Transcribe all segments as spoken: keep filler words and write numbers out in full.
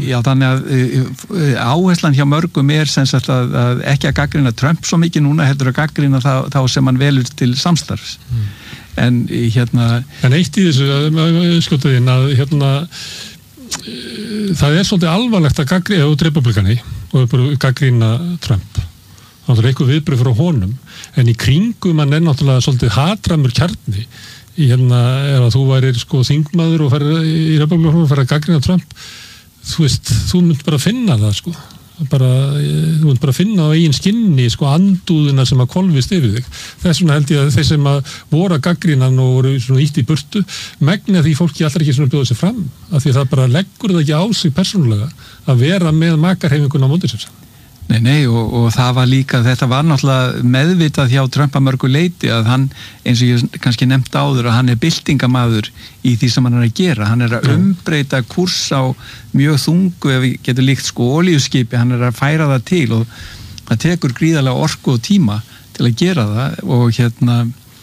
Já, þannig að áherslan hjá mörgum er sem sagt að, að ekki að gaggrina Trump svo mikið núna, heldur að gaggrina þá, þá sem hann velur til samstarfs. Mm. En hérna... En eitt í þessu, skotuðinn, að hérna, það er svolítið alvarlegt að gaggrina út republikani og gaggrina Trump. Það er eitthvað viðbröð frá honum, en í kringum hann er náttúrulega svolítið hatramur kjarni. Í hérna, ef að þú værir sko þingmaður og ferð í republikanum og ferð að gaggrina Trump, þú veist, þú mynd bara finna það sko. Bara, þú mynd bara finna á eigin skinni sko andúðina sem að kolfist yfir þig. Þess vegna held ég að þeir sem að voru að gaggrina hann og voru svona ítt í burtu, megna því fólki allar ekki svona bjóða sig fram, af því það bara leggur það ekki á sig persónulega að vera með makarheifinguna á móti sér. Nei, nei, og, og það var líka, þetta var náttúrulega meðvitað hjá Trump að mörgu leyti að hann, eins og ég kannski nefnt áður, að hann er byltingamaður í því sem hann er að gera. Hann er að umbreyta kurs á mjög þungu, ef við getum líkt sko olíuskipi, hann er að færa það til og það tekur gríðarlega orku og tíma til að gera það og hérna,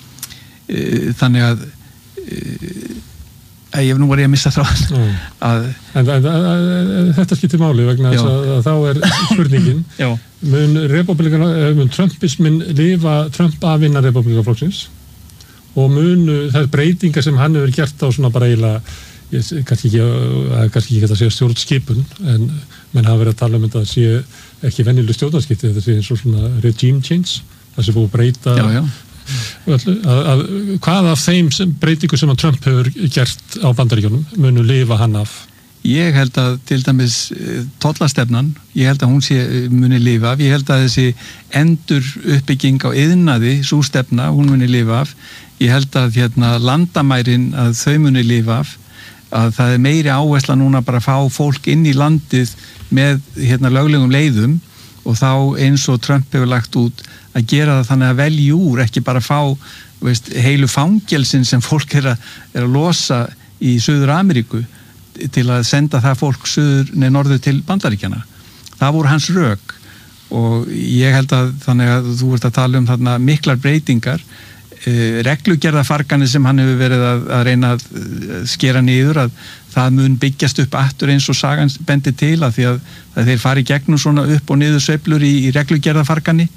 e, þannig að e, ég var nú var ég að missa þráðan mm. að en, en, en þetta skiptir máli vegna þess að, að þá er spurningin mun republikana, mun Trumpismin lifa Trump að vinna republikaflokksins og mun þær breytingar sem hann hefur gert á svona bara eiginlega ég, kannski ekki, kannski ekki að segja stjórnskipun en menn hafa verið að tala um þetta að sé ekki venjuleg stjórnarskipti, þetta sé eins og svona regime change, það sé búið að breyta já, já. Að, að, hvað af þeim sem, breytingu sem að Trump hefur gert á Bandaríkjunum munu lifa hann af? Ég held að til dæmis tollastefnan, ég held að hún sé muni lifa af, ég held að þessi endur uppbygging á iðnaði, sú stefna, hún muni lifa af, ég held að hérna, landamærin að þau muni lifa af, að það er meiri áhersla núna bara að fá fólk inn í landið með hérna, löglegum leiðum og þá eins og Trump hefur lagt út að gera það þannig að velja úr, ekki bara fá veist, heilu fangelsin sem fólk er að, er að losa í Suður Ameríku til að senda það fólk suður neð norður til Bandaríkjana. Það voru hans rök og ég held að þannig að þú ert að tala um þarna miklar breytingar, eh, reglugerðafarganir sem hann hefur verið að, að reyna að skera niður, að það mun byggjast upp aftur eins og sagan bendi til að því að, að þeir fari gegnum svona upp og niður sveiflur í, í reglugerðafargani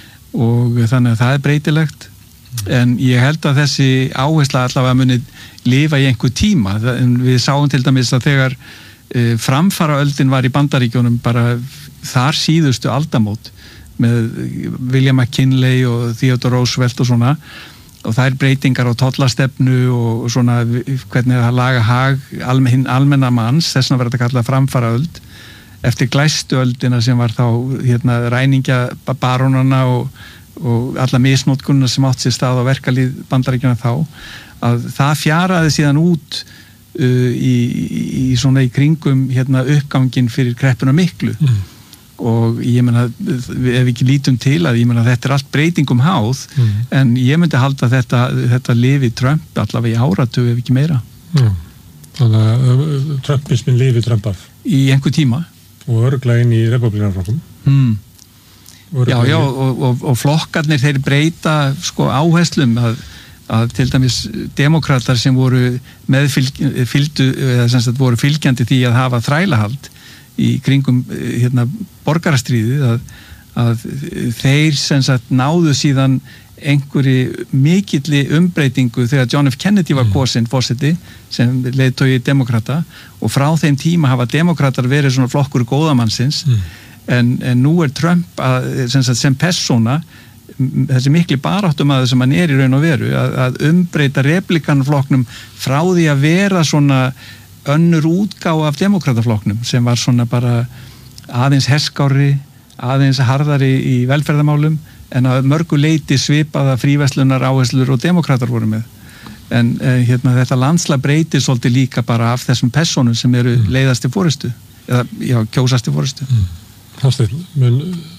og þannig að það er breytilegt en ég held að þessi áhersla allavega muni lifa í einhver tíma. En við sáum til dæmis að þegar e, framfaraöldin var í Bandaríkjunum bara þar síðustu aldamót með William McKinley og Theodore Roosevelt og svona og það er breytingar á tollastefnu og svona hvernig það laga hag almen, almenna manns, þess að verða að kalla framfaraöld eftir glæstuöldina sem var þá hérna, ræningja barónana og, og alla misnótkunna sem átt sér stað á verkalýð Bandaríkjana þá, að það fjaraði síðan út uh, í, í svona í kringum hérna, uppgangin fyrir kreppuna miklu mm. og ég menna, ef við ekki lítum til að ég menna þetta er allt breytingum háð mm. en ég myndi halda þetta, þetta lifi Trump allavega í áratug ef ekki meira. Mm. Þannig að Trumpismin lifi Trump af? Í einhver tíma. Og örglega inn í republikanaflokkum. Hmm. Já, já, og, og, og flokkarnir þeir breyta sko áherslum að, að til dæmis demokratar sem voru meðfylgdu, eða sem sagt voru fylgjandi því að hafa þrælahald í kringum hérna borgarastríðið að, að þeir sem sagt náðu síðan einhverju mikilli umbreytingu þegar John F. Kennedy var kosinn forseti sem leiðtogi demokrata og frá þeim tíma hafa demokratar verið svona flokkur góðamannsins mm. en, en nú er Trump að, sem, sagt, sem persóna þessi mikli baráttumaður sem hann er í raun og veru að, að umbreyta republikanflokknum frá því að vera svona önnur útgáfa af demokrataflokknum sem var svona bara aðeins herskári, aðeins harðari í velferðamálum en að mörgu leiti svipaða fríverslunar áherslur og demokratar voru með. En eh, hérna, þetta landslag breytir svolítið líka bara af þessum personum sem eru mm. leiðasti fórustu, eða já, kjósasti fórustu. Mm. Hafsteinn, mun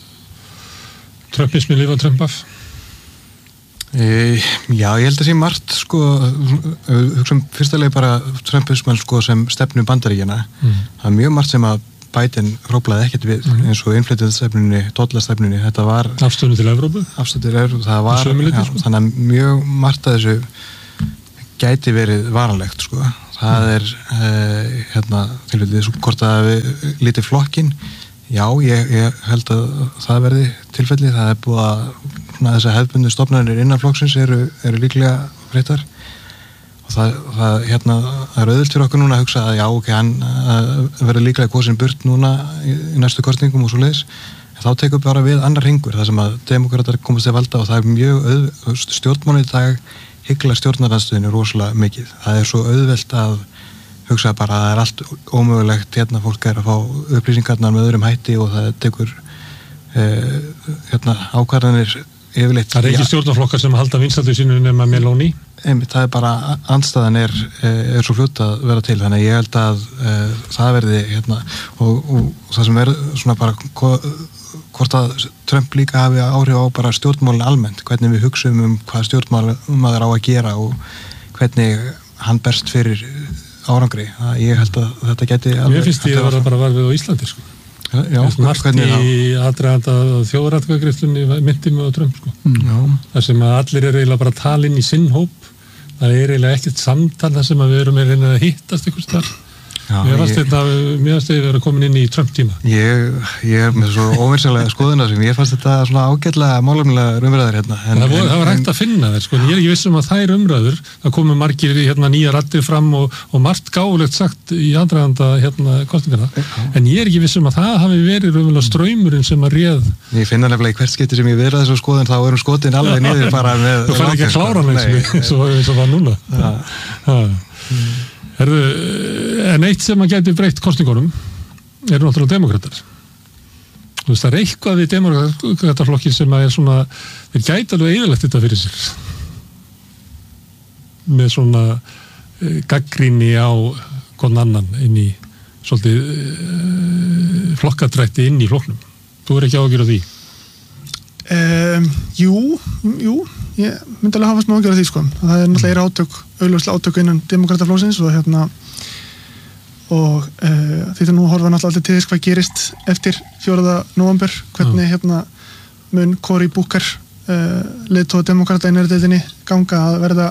Trumpismin lifa Trump af? E, já, ég held að sé margt, sko, hugsa um fyrstulega bara Trumpisman sko sem stefnu Bandaríkjana. Mm. Það er mjög margt sem að Biden hróplaði ekkert við mm. eins og innflytjandastefnunni, tollastefnunni, þetta var afstöðnu til Evrópu, afstöðnu til Evrópu, það var já, sko. Þannig að mjög margt að þessu gæti verið varanlegt sko. Það það er uh, hérna tilfellið, hvort að við lítið flokkin, já, ég, ég held að það verði tilfellið, það er búið að þess að hefðbundu stofnarnir innan flokksins eru, eru líklega breyttar og það, það, hérna, það er auðvilt fyrir okkur núna að hugsa að já, ok, hann verður líklega kosin burt núna í, í næstu kosningum og svo leiðis, þá tekur bara við annar hringur, það sem að demókratar komast til valda og það er mjög auð, stjórnmáli í dag hyggla stjórnarlandstöðinu rosalega mikið, það er svo auðvelt að hugsa bara að það er allt ómögulegt, hérna fólk er að fá upplýsingarnar með öðrum hætti og það tekur eh, hérna ákvarðanir yfirleitt. Það er ekki stjórnarflokkar sem halda vinstandi sínu nema Meloni? Einmitt, það er bara, andstæðan er, er svo fljótt að vera til, þannig að ég held að eh, það verði hérna og, og það sem er svona bara hvort að Trump líka hafi áhrif á bara stjórnmálinn almennt, hvernig við hugsaum um hvað stjórnmál maður á að gera og hvernig hann berst fyrir árangri, að ég held að þetta geti alveg... Mér finnst ég að vera bara varfið á Íslandi, sko. Já, já margt í aðdraganda þjóðaratkvæðagreiðslunni myndi mig á Trump, sko. Mm. Það sem að allir eru eiginlega bara að tala inn í sinn hóp, það er eiginlega ekkert samtal þar sem að við erum eiginlega að hittast ykkur starf. Mér fannst þetta, mér fannst þetta að vera komin inn í Trump-tíma. Ég, ég er með svo óvinnsælega skoðuna sem ég fannst þetta svona ágætlega málefnilega umræður hérna. En, það, en, það var hægt að finna það, sko, en ég er ekki viss um að þær umræður, það komu margir hérna nýja raddir fram og, og margt gáfulegt sagt í aðdraganda hérna kostingarna, en ég er ekki viss um að það hafi verið raunverulega straumurinn sem að réð. Ég finna nefnilega í hvert skipti sem ég verið að þessu skoðun, þá erum skotin alveg niður bara með... Þú fær ekki að klára hann eins og, eins og var núna. Herðu, en eitt sem að gæti breytt kosningunum eru náttúrulega demókratar. Þú veist, það er eitthvað við demókratarflokkin sem að er svona, þeir gæti alveg eðalegt þetta fyrir sér. Með svona uh, gagnrýni á hvern annan inn í svolítið uh, flokkadrætti inn í flokknum. Þú er ekki ágjur á því? Um, jú, jú, ég myndi alveg hafa smá ágjur á því, sko. Það er náttúrulega átök, augljóslega átök innan demókrataflokksins og hérna og uh, þetta nú horfa náttúrulega allir til þess hvað gerist eftir fjórða nóvember, hvernig hérna mun Cory Booker uh, leiðtoga demókrata í neðri-deildinni ganga að verða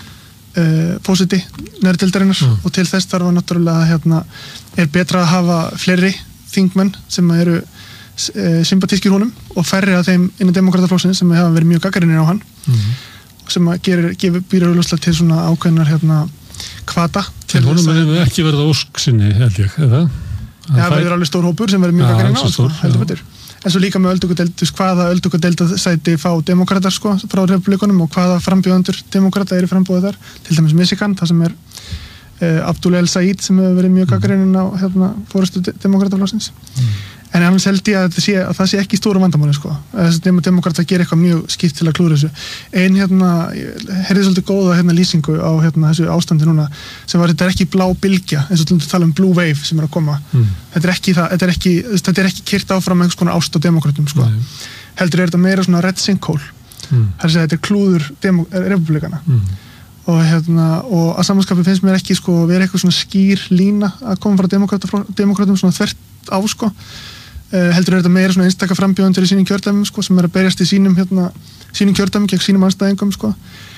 uh, fósiti neðri-deildarinnar mm. og til þess þarf að náttúrulega hérna er betra að hafa fleiri þingmenn sem eru sympatískir honum og færri að þeim innan demókrataflokksins sem hafa verið mjög gagnrýnir á hann mm-hmm. sem að gerir, gefur býra auðvitað til svona ákveðnar hérna kvata. En honum hefur ekki verið á ósk sinni, held ég, eða? Já, það verður alveg stór hópur sem verður mjög gagnrýnir á, sko, heldur betur. En svo líka með öldungadeild, hvaða öldungadeildasæti fá demókratar, sko, frá republikunum og hvaða frambjóðendur demókrata eru frambjóðið þar, til dæmis Michigan, það sem er uh, Abdul El Said sem hefur verið mjög gagnrýninn á hérna, fórustu demókrataflokksins. Mm. En annars held ég að, sé, að það sé ekki stóra vandamáli, sko. Þessi demókrata gerir eitthvað mjög skipt til að klúra þessu. Ein hérna, herrið svolítið góða hérna lýsingu á hérna þessu ástandi núna, sem var, þetta er ekki blá bylgja, eins og til að tala um blue wave sem er að koma. Mm. Þetta er ekki það, þetta er ekki, þetta er ekki kyrt áfram einhvers konar ást á demókratum, sko. Mm. Heldur er þetta meira svona red sinkhole. Mm. Það er að þetta er klúður republikana. Mm. Og hérna, og að samanskapi finnst mér ekki, sko, vera eitthvað svona skýr lína að koma frá demókratum svona þvert á, sko. Uh, heldur er þetta meira svona einstaka frambjóðendur í sínum kjördæmum, sko, sem er að berjast í sínum hérna, sínum kjördæmum gegn sínum anstæðingum, sko.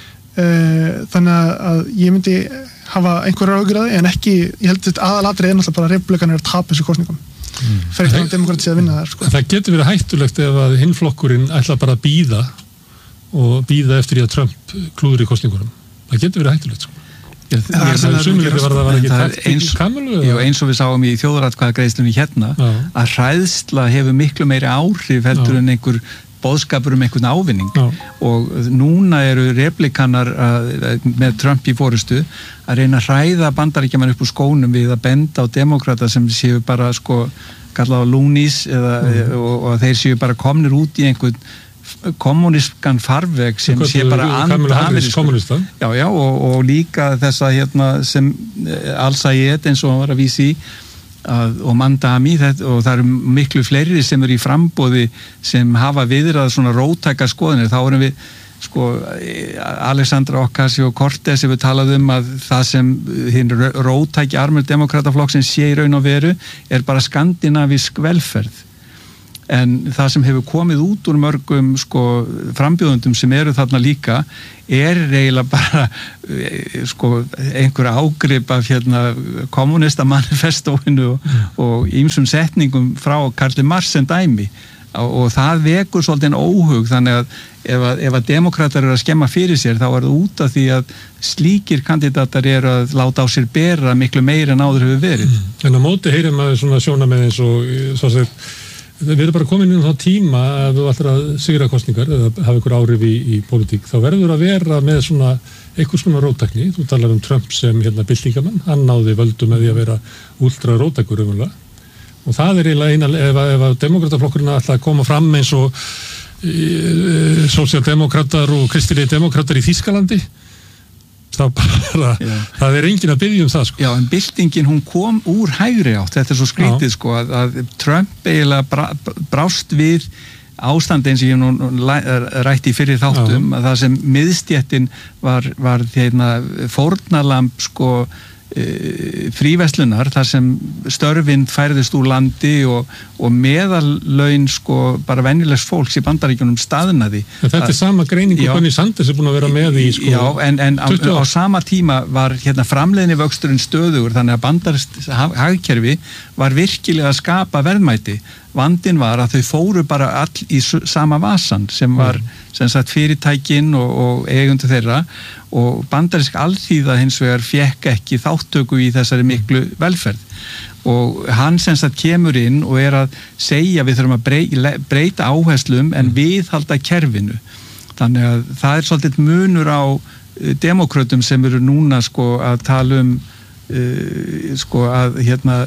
Uh, þannig að ég myndi hafa einhverjar áhyggjur af því, en ekki, ég held þetta aðalatrið er náttúrulega bara að republikanar er að tapa þessu kosningum. Mm. Fyrir ekki að demókrati sé að vinna þar, sko. Það getur verið hættulegt ef að hinflokkurinn ætla bara að bíða og bíða eftir í að Trump klúður í kosningunum. Það getur verið hættulegt, sko. Ég, ég, ég, það sumulegur var það var ekki takt í kamilu eins og við sáum í þjóðaratkvæðagreiðslunni hérna já. Að hræðsla hefur miklu meiri áhrif heldur já. En einhver boðskapur um einhvern ávinning já. Og núna eru replikanar með Trump í fórustu að reyna að hræða Bandaríkjaman upp úr skónum við að benda á demókrata sem séu bara sko kallað á loonies eða, mm. og, og þeir séu bara komnir út í einhvern kommunískan farveg sem Hvað sé bara and-amerísku já, já, og, og líka þessa hérna sem Al-Sayed eins og hann var að vísi að, og Mandami þetta, og það eru miklu fleiri sem eru í frambóði sem hafa viðrað svona róttækar skoðanir, þá erum við sko, Alexandra Ocasio-Cortez hefur talað um að það sem hinn róttæki armur demokrataflokksins sé í raun og veru er bara skandinavísk velferð en það sem hefur komið út úr mörgum sko frambjóðundum sem eru þarna líka er eiginlega bara sko einhver ágrip af hérna kommunista manifestóinu og, og ýmsum setningum frá Karli Marx en dæmi og það vekur svolítið óhug þannig að ef að, ef að demokratar eru að skemma fyrir sér þá er það út af því að slíkir kandidatar eru að láta á sér bera miklu meira en áður hefur verið. Mm. En á móti heyrum að svona sjónarmið eins og svo að segja, við erum bara komin inn á tíma að þú ætlar að sigra kosningar eða hafa ykkur áhrif í, í pólitík, þá verður að vera með svona einhvers konar róttækni, þú talar um Trump sem hérna byltingamann, hann náði völdum með því að vera ultra róttækur umvöldlega og það er eiginlega eina, ef, ef að demokrataflokkurinn ætla að koma fram eins og e, sósíaldemokratar og kristilegi demokratar í Þýskalandi þá bara, já. Það er enginn að biðja um það sko. Já, en byltingin hún kom úr hægri átt, þetta er svo skrítið já. Sko að, að Trump eiginlega bra, brást við ástandi eins og ég nú rætti fyrir þáttum já. Að það sem miðstjettin var, var þeirna fórnalamb sko fríverslunar þar sem störfin færðist úr landi og, og meðallaun sko bara venjulegs fólks í Bandaríkjunum staðnaði. Þetta er sama greiningu Bernie Sanders er búin að vera með í sko já, en, en á, á sama tíma var hérna framleiðni vöxturinn stöðugur þannig að bandarískt hagkerfi var virkilega að skapa verðmæti. Vandinn var að þau fóru bara all í sama vasan sem var mm. sem sagt fyrirtækin og, og eigundu þeirra og bandarísk alþýða hins vegar fékk ekki þáttöku í þessari miklu velferð og hann sem sagt kemur inn og er að segja við þurfum að breyta áherslum en viðhalda kerfinu þannig að það er svolítið munur á demokratum sem eru núna sko að tala um uh, sko að hérna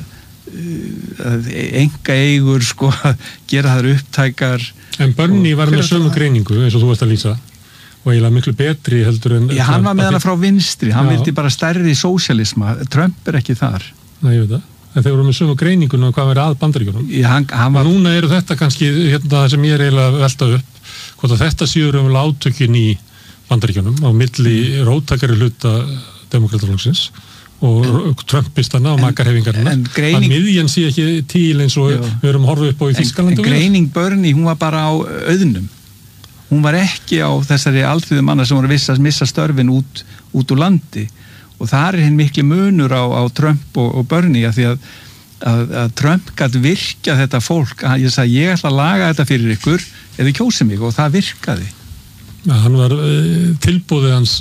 að enga eigur sko að gera þær upptækar En Bernie var með sömu greiningu eins og þú varst að lýsa og eiginlega miklu betri heldur en Já, hann var með hana frá vinstri, hann já. Vildi bara stærri sósíalisma, Trump er ekki þar Nei, ég veit það, en þeir voru með sömu greiningun og hvað verið að Bandaríkjunum Já, hann, hann var... og núna eru þetta kannski hérna það sem ég er eiginlega velta upp hvort að þetta séur um átökin í Bandaríkjunum á milli róttækari hluta demokrataflokksins og Trumpistana og makarhefingarna greining... að miðjan sé ekki til eins og já. Við erum horfið upp á í Þýskalandi en, en greining Bernie, hún var bara á auðnum hún var ekki á þessari alþýðu manna sem voru að missa störfin út, út úr landi og það er hinn miklu munur á, á Trump og, og Bernie að því að, að, að Trump gæti virka þetta fólk að ég sagði ég ætla að laga þetta fyrir ykkur eða kjósi mig og það virkaði ja, hann var tilbúðið hans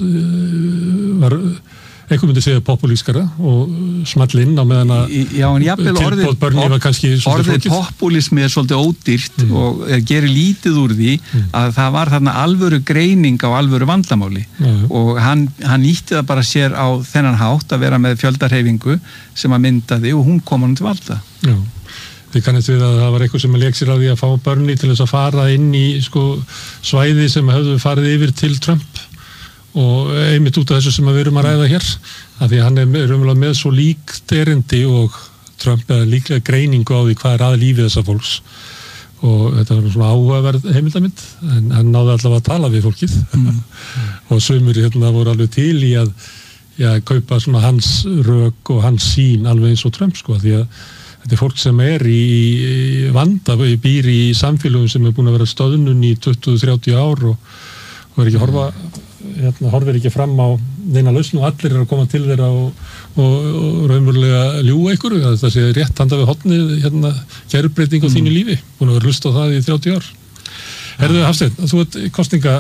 var einhver myndi segja populískara og small inn á meðan að tilbúð Bernie var kannski orðið populísmi er svolítið ódýrt mm. og gerir lítið úr því mm. að það var þarna alvöru greining á alvöru vandamáli mm. og hann, hann nýtti það bara sér á þennan hátt að vera með fjöldarhefingu sem að myndaði og hún kom hann til valda Já, þið kannast við að það var eitthvað sem að leik sér á því að fá Bernie til þess að fara inn í sko, svæði sem höfðu farið yfir til Trump og einmitt út af þessu sem við erum að ræða hér af því að hann er raunverulega með svo líkt erindi og Trump er líklega greiningu á því hvað er að lífi þessa fólks og þetta var svona áhugaverð heimildamind en hann náði allavega að tala við fólkið mm. og sumur hérna voru alveg til í að já, kaupa svona hans rök og hans sín alveg eins og Trump sko því að þetta er fólk sem er í vanda, býr í samfélögum sem er búin að vera stöðnun í tuttugu til þrjátíu ár og, og er ekki að horfa hérna horfir ekki fram á neina lausn og allir eru að koma til þeirra og, og, og raunverulega ljúga ykkur að það sé rétt handa við hotnið hérna gerbreyting á mm. þínu lífi búin að vera hlust á það í þrjátíu ár Herðu Hafsteinn, þú ert kosninga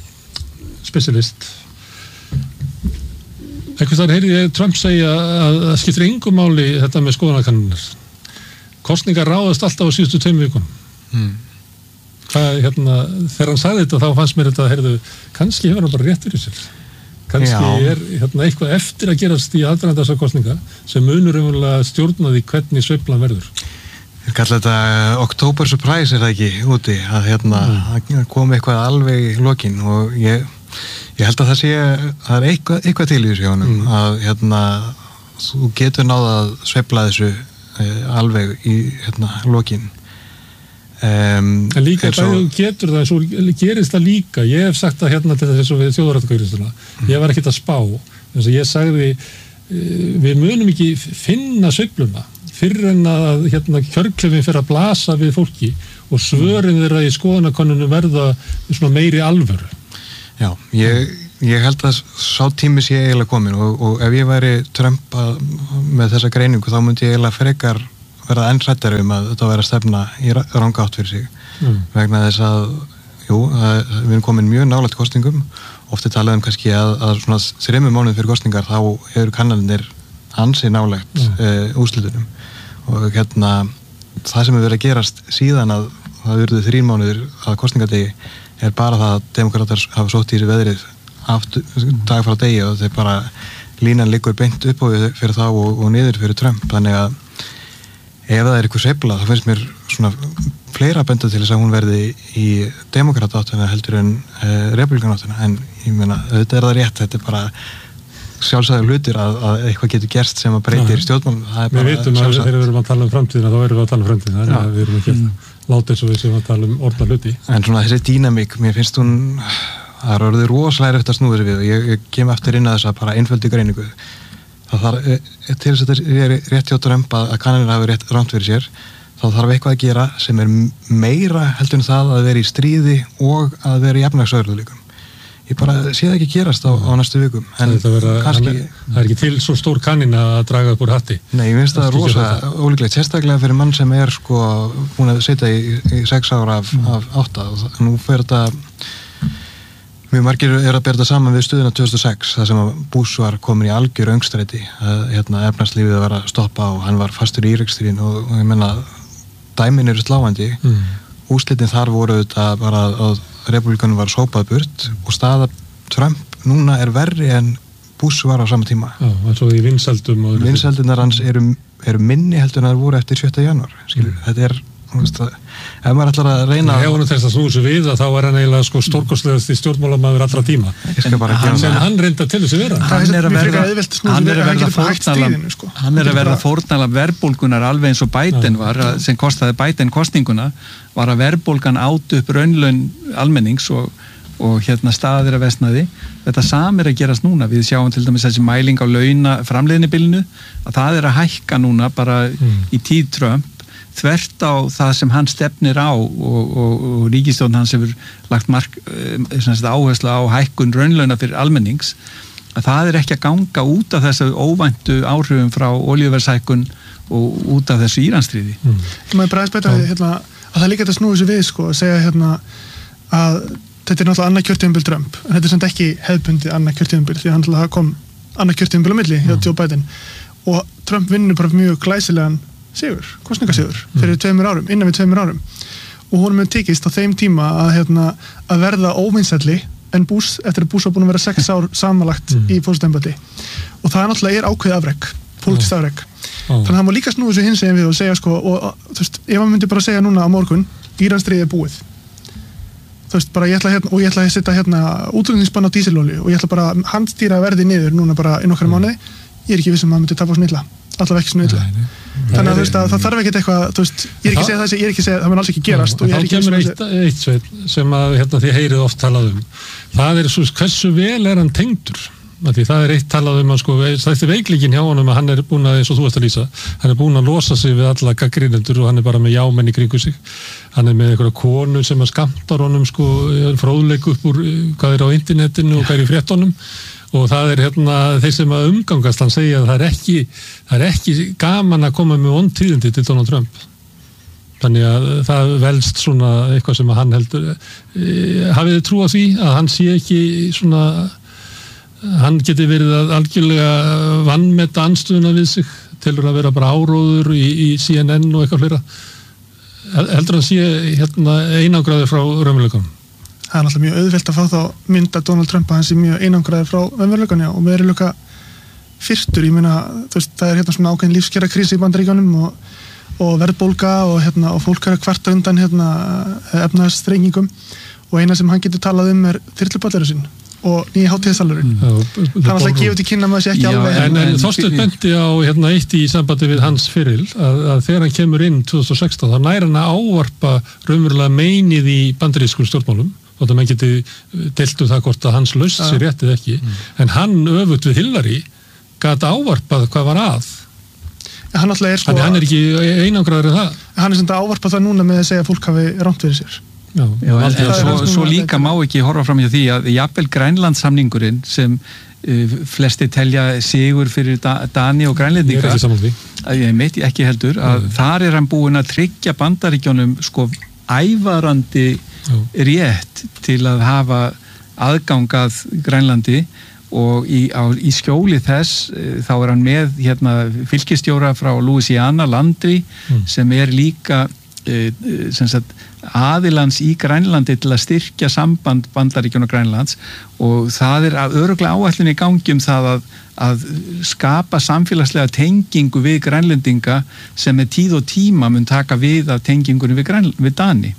specialist eitthvað þar heyrði ég Trump segja að það skiptir engu máli þetta með skoðanakanningar kosningar ráðast alltaf á síðustu tveim vikum mm. Hvað, hérna, þegar hann sagði þetta þá fannst mér þetta, heyrðu, kannski hefur hann bara rétt fyrir sér kannski Já. Er hérna, eitthvað eftir að gerast í aðdraganda þessar kosninga sem munur umverulega stjórnaði hvernig sveiflan verður Við kallum þetta October Surprise er það ekki úti að hérna mm. kom eitthvað alveg í lokin og ég, ég held að það sé það er eitthvað, eitthvað til í þessu hjónum mm. að hérna þú getur náða að sveifla þessu eh, alveg í hérna lokin Um, en líka svo... það getur það, svo gerist það líka ég hef sagt það hérna til þess að við þjóðaratkvæðuristuna mm. ég var ekkert að spá þess að ég sagði við munum ekki finna sveifluna fyrir en að hérna, kjörklefin fyrir að blasa við fólki og svörin þeirra í skoðanakönnunum verða svona meiri alvöru. Já, ég, ég held að sá tími sé eiginlega komin og, og ef ég væri Trump að, með þessa greiningu þá myndi ég eiginlega frekar verða enn hræddari um að þetta væri að stefna í ranga átt fyrir sig mm. vegna þess að, jú, að við erum komin mjög nálægt kostingum, ofta talað um kannski að, að svona þremur mánuð fyrir kostingar þá hefur kannanir ansi nálægt mm. uh, úrslitunum og hérna það sem hefur verið að gerast síðan að það verður þrír mánuðir að kostingadegi er bara það að demokratar hafa sótt í þessi veðrið aftur, dag frá degi og þeir bara línan liggur beint upp á fyrir þá og, og niður fyrir Trump, þannig að ef það er eitthvað sveifla þá finnst mér svona fleira benda til þess að hún verði í demokratáttina heldur en uh, republikanáttina, en ég meina þetta er það rétt, þetta er bara sjálfsagður hlutir að, að eitthvað getur gerst sem að breytir stjórnmálum. Við vitum að þegar við erum að tala um framtíðina þá erum við að tala um framtíðina, þannig að við erum ekki mm. láta eins og við sem að tala um orðna hluti. En svona þessi dýnamík, mér finnst hún það er orðið rosalega eftir að snúða sér við og ég, ég kem eftir inn að þess að bara einföldu greiningu. Það þarf, til þess að þetta er rétt hjá Trump að, að kannanir hafi rétt rámt fyrir sér, þá þarf eitthvað að gera sem er meira heldur en það að vera í stríði og að vera í efnahagsörðuleikum. Ég bara sé það ekki gerast á, á næstu vikum, en vera, kannski er, það er ekki til svo stór kannin að draga upp úr hatti. Nei, ég finnst það rosa ólíklegt, sérstaklega fyrir mann sem er sko búin að sitja í, í sex ára af, mm. af átta og nú fer þetta mjög margir er að bera þetta saman við stöðuna tvö þúsund og sex, það sem að Bush var komin í algjör öngstræti, að hérna, efnahagslífið var að stoppa og hann var fastur í Íraksstríðinu og, og ég menna dæmin eru sláandi, mm. úrslitin þar voru þetta bara að republikanum var sópað burt og staða Trump núna er verri en Bush var á sama tíma. Já, og svo í vinsældum vinsældunar hans eru, eru minni heldur en það voru eftir sjötta janúar skilur, mm. þetta er, þú veist það ef maður ætlar að reyna ef hann þess að snúi sig við að þá er hann eiginlega sko stórkostlegast í stjórnmálamaður allra tíma en sem hann reynda til þessu vera hann er að verða hann er að verða fórnala verðbólgunar alveg eins og Biden var sem kostaði Biden kostinguna var að verðbólgan át upp raunlaun almennings og, og hérna staðir að vestnaði þetta sam er að gerast núna, við sjáum til dæmis þessi mæling á launa framleiðnibilinu að það er að hækka núna bara mm. í tíð Trump þvert á það sem hann stefnir á og, og, og ríkisstjórn hans hefur lagt mark, áherslu á hækkun raunlauna fyrir almennings að það er ekki að ganga út af þessu óvæntu áhrifum frá olíuverðshækkun og út af þessu Íransstríði. Mm. Má ég bara aðeins bæta hérna, að það líka þetta snúið sér við sko, að segja hérna, að þetta er náttúrulega annað kjörtímabil Trump en þetta er samt ekki hefðbundið annað kjörtímabil því að hann kom annað kjörtímabil á milli hjá mm. Joe Biden og Trump vinnur bara mjög glæsilegan sigur, kosningasigur fyrir tveimur árum, innan við tveimur árum og hún hefur tekist á þeim tíma að, hérna, að verða óvinsælli en Bush, eftir að Bush var búin að vera sex ár samanlagt mm. í fórsetembæti og það náttúrulega er ákveðið afrek pólitískt afrek, oh. þannig að það má líka snúið svo hins eginn við og segja sko, og þú veist, ef maður myndi bara segja núna á morgun Íransstríðið er búið þú veist, bara ég ætla hérna, og ég ætla að setja hérna útflutningsbann á dísilolíu og ég ætla bara að handstýra verði niður núna bara í nokkra mánuði, ég er ekki viss um að maður myndi tapa á snilla allavega ekki svona illa þannig að þú veist að það þarf ekkert eitthvað þú veist, ég er ekki að segja það ég er ekki að segja það mun alls ekki gerast og ég er ekki að segja það eitt sveit sem að hérna þið heyrið oft talað um það er svo hversu vel er hann tengdur því það er eitt talað um að sko það er veikleikin hjá honum að hann er búin að eins og þú ert að lýsa hann er búin að losa sig við alla gagnrýnendur og hann er bara með jámenn í kringu sig hann er með einhverja konu sem að skammtar honum sko fróðleik upp úr hvað er á internetinu og hvað er í fréttunum og það er hérna þeir sem að umgangast hann segja að það er ekki það er ekki gaman að koma með vontíðindi til Donald Trump þannig að það velst svona eitthvað sem að hann heldur e, hafið þið trú á því að hann sé ekki svona hann geti verið að algjörlega vanmeta andstöðuna við sig tilur að vera bara áróður í, í C N N og eitthvað fleira heldur hann sé hérna einangraður frá raunveruleikanum. Það er náttúrulega mjög auðvelt að fá þá mynda Donald Trump að hann sé mjög einangraður frá raunveruleikanum og veruleika fyrstur, ég meina þú veist, það er hérna svona ákveðin lífskjara krísi í Bandaríkjunum og, og verðbólga og hérna og fólk er að kvarta undan hérna efnahagsþrengingum og eina sem hann getur talað um er þyrlubáturinn sinn og nýja hátíðasalurinn mm. það er alltaf að gefa til kynna maður sé ekki Já, alveg en, en Þorsteinn benti á hérna eitt í sambandi við hans fyril að, að þegar hann kemur inn tvö þúsund og sextán þá nær hann að ávarpa raunverulega meinið í bandarískum stjórnmálum og það menn geti deilt um það hvort að hans laust sér rétt eða ekki mm. en hann öfugt við Hillary gat ávarpað hvað var að hann alltaf er sko Þannig hann er ekki einangraður en það hann er sem þetta ávarpa það núna með að segja að fólk hafi rámt fyrir sér Já, Já en, en svo, svo líka má ekki horfa fram hjá því að jafnvel Grænlandssamningurinn sem uh, flesti telja sigur fyrir da, Dani og Grænlendinga Ég er ekki saman því Ég meit ekki heldur að Nei. Þar er hann búinn að tryggja Bandaríkjunum sko ævarandi Já. Rétt til að hafa aðgangað Grænlandi og í, á, í skjóli þess uh, þá er hann með hérna, fylkistjóra frá Louisiana, Landry mm. sem er líka uh, sem sagt aðilans í Grænlandi til að styrkja samband Bandaríkjunum og Grænlands og það er örugglega áætlun í gangi um það að, að skapa samfélagslega tengingu við Grænlendinga sem með tíð og tíma mun taka við af tengingunni við, Grænl, við Dani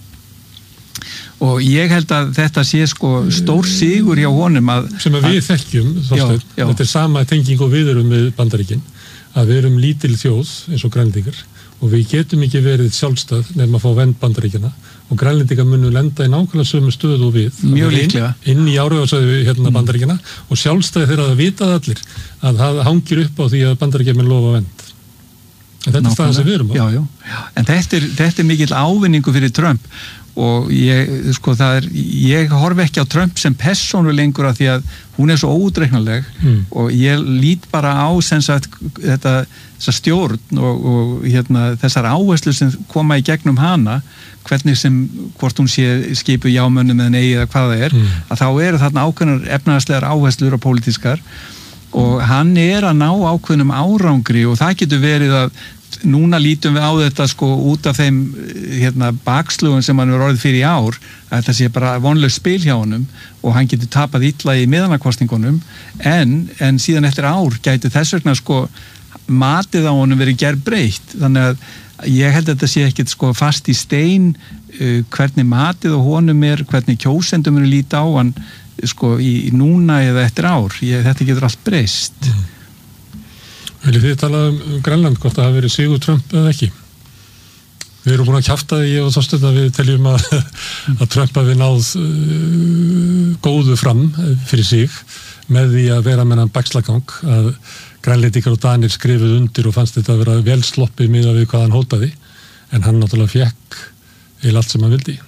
og ég held að þetta sé sko stór sigur hjá honum að, sem að við þekkjum Þorsteinn, þetta er sama tenging og við erum við Bandaríkin að við erum lítil þjóð eins og Grænlendingar og við getum ekki verið sjálfstæð nefn að fá vend Bandaríkjana og Grænlendingar munu lenda í nákvæmlega sömu stöðu og við mjög líklega inn, inn í áhrifasvæði hérna mm. Bandaríkjana og sjálfstæði þeirra að vita það allir að það hangir upp á því að Bandaríkjar mun lofa vend en þetta Nákvæmlega. Er staðan sem við erum á já, já. En þetta er, þetta er mikill ávinningu fyrir Trump og ég, sko, það er, ég horfi ekki á Trump sem persónu lengur að því að hún er svo óútreiknanleg mm. og ég lít bara á sem sagt þetta, þessa stjórn og, og hérna, þessar áherslu sem koma í gegnum hana hvernig sem, hvort hún sé skipu jámönnum eða nei eða hvað það er mm. að þá eru þarna ákveðnar efnahagslegar áherslur og pólitískar og hann er að ná ákveðnum árangri og það getur verið að núna lítum við á þetta sko út af þeim hérna, bakslugum sem hann er orðið fyrir í ár að þetta sé bara vonlaust spil hjá honum og hann getur tapað illa í miðanakostningunum en, en síðan eftir ár gæti þess vegna sko matið á honum verið gerbreytt þannig að ég held að þetta sé ekkit sko fast í stein uh, hvernig matið á honum er, hvernig kjósendum eru líta á hann sko í, í núna eða eftir ár ég, þetta getur allt breyst mm. Viljið þið tala um Grænland, hvort það hafi verið sigur Trump eða ekki? Við erum búin að kjafta því og þóstum að við teljum að, að Trump hafi náð uh, góðu fram fyrir sig með því að vera með hann bakslagang að Grænlendingar og Danir skrifuð undir og fannst þetta að vera vel sloppið miðað við hvað hann hótaði en hann náttúrulega fekk eða allt sem hann vildi.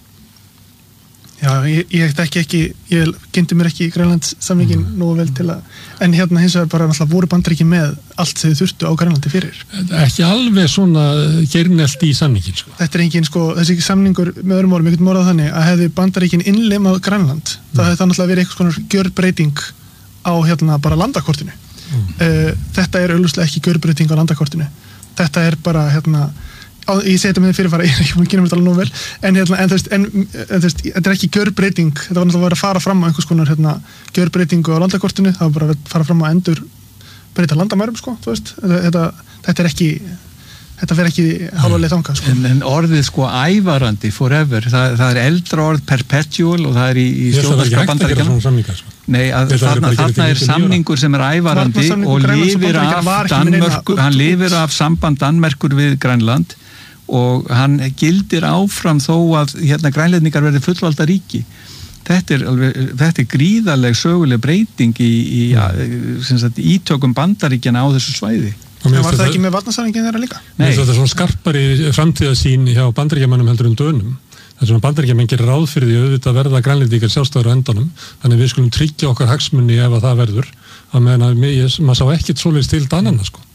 Já, ég, ég ekki ekki, ég kynnti mér ekki í Grænlandssamningin mm. nógu vel til að, en hérna hins vegar bara náttúrulega voru Bandaríkin með allt sem þau þurftu á Grænlandi fyrir. Ekki alveg svona gernelt í samningin, sko. Þetta er engin, sko, þessi samningur með öðrum orðum, ég getum orðað þannig, að hefði Bandaríkin innlimað Grænland, mm. það hefði það náttúrulega verið eitthvað svona gjörbreyting á hérna bara landakortinu. Mm. Uh, þetta er augljóslega ekki gjörbreyting á landakortinu. Þetta er bara hérna ég segi þetta með fyrirfara, ég er ekki búin að kynna mér þetta alveg nú vel en, hérna, en, en, en þess, þetta er ekki gjörbreyting, þetta var náttúrulega að fara fram á einhvers konar hérna, gjörbreytingu á landakortinu það var bara að fara fram á endur breyta landamærum, sko, þú veist þetta, þetta er ekki, þetta fer ekki hálfa leið þangað, sko. En, en orðið sko ævarandi, forever, það, það er eldra orð perpetual og það er í, í stjórnarskrá Bandaríkjanna. Nei, að þarna, þarna er samningur sem er ævarandi og lifir af Danmörku, hann lifir af samband Danmerkur við Grænland og hann gildir áfram þó að hérna Grænlendingar verði fullvalda ríki. Þetta er, alveg, þetta er gríðarleg söguleg breyting í, í sem sagt, ítökum Bandaríkjana á þessu svæði. Það var það ekki með varnarsamningin þeirra líka? Nei. Þetta er svona skarpari framtíðasýn hjá Bandaríkjamönnum heldur en Dönum. Það er svona Bandaríkjamenn gerir ráð fyrir því auðvitað verða Grænlendingar sjálfstæður á endanum, þannig við skulum tryggja okkar hagsmunni ef að það verður, að meðan að maður sá ekkert svoleiðis til Dananna, sko.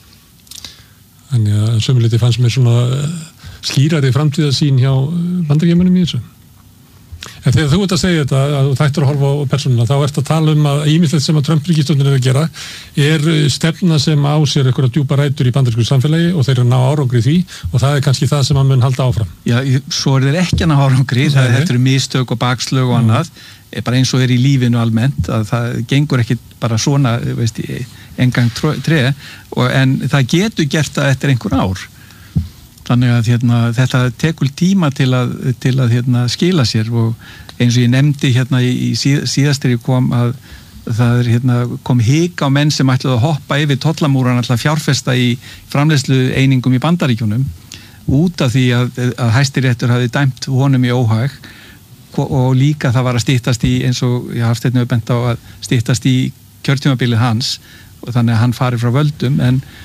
Þannig að sömuliti fannst mér svona skýrari framtíðasýn hjá Bandaríkjamönnum í þessu. En þegar þú ert að segja þetta, að þú þættir að horfa á persónuna, þá ert að tala um að ýmislegt sem að Trump-ríkisstjórnin er að gera er stefna sem á sér einhverja djúpa rætur í bandarísku samfélagi og þeir eru að ná árangri því og það er kannski það sem að mun halda áfram. Já, svo er þeir ekki að ná árangri, það er þetta eru mistök og bakslög og annað, mm. bara eins og er í lífinu almennt, að það gengur ekki bara svona, veist, engang tre, og, en það getur gert það eftir einhver ár. Þannig að hérna, þetta tekur tíma til að, til að hérna, skila sér og eins og ég nefndi hérna í, í síð, síðastri kom að það er, hérna, kom hik á menn sem ætlaði að hoppa yfir tollamúran ætlaði að fjárfesta í framleiðslu einingum í Bandaríkjunum út af því að, að Hæstiréttur hafi dæmt honum í óhag og líka það var að styttast í eins og ég hafði stefnu bent á að styttast í kjörtímabilið hans og þannig að hann fari frá völdum en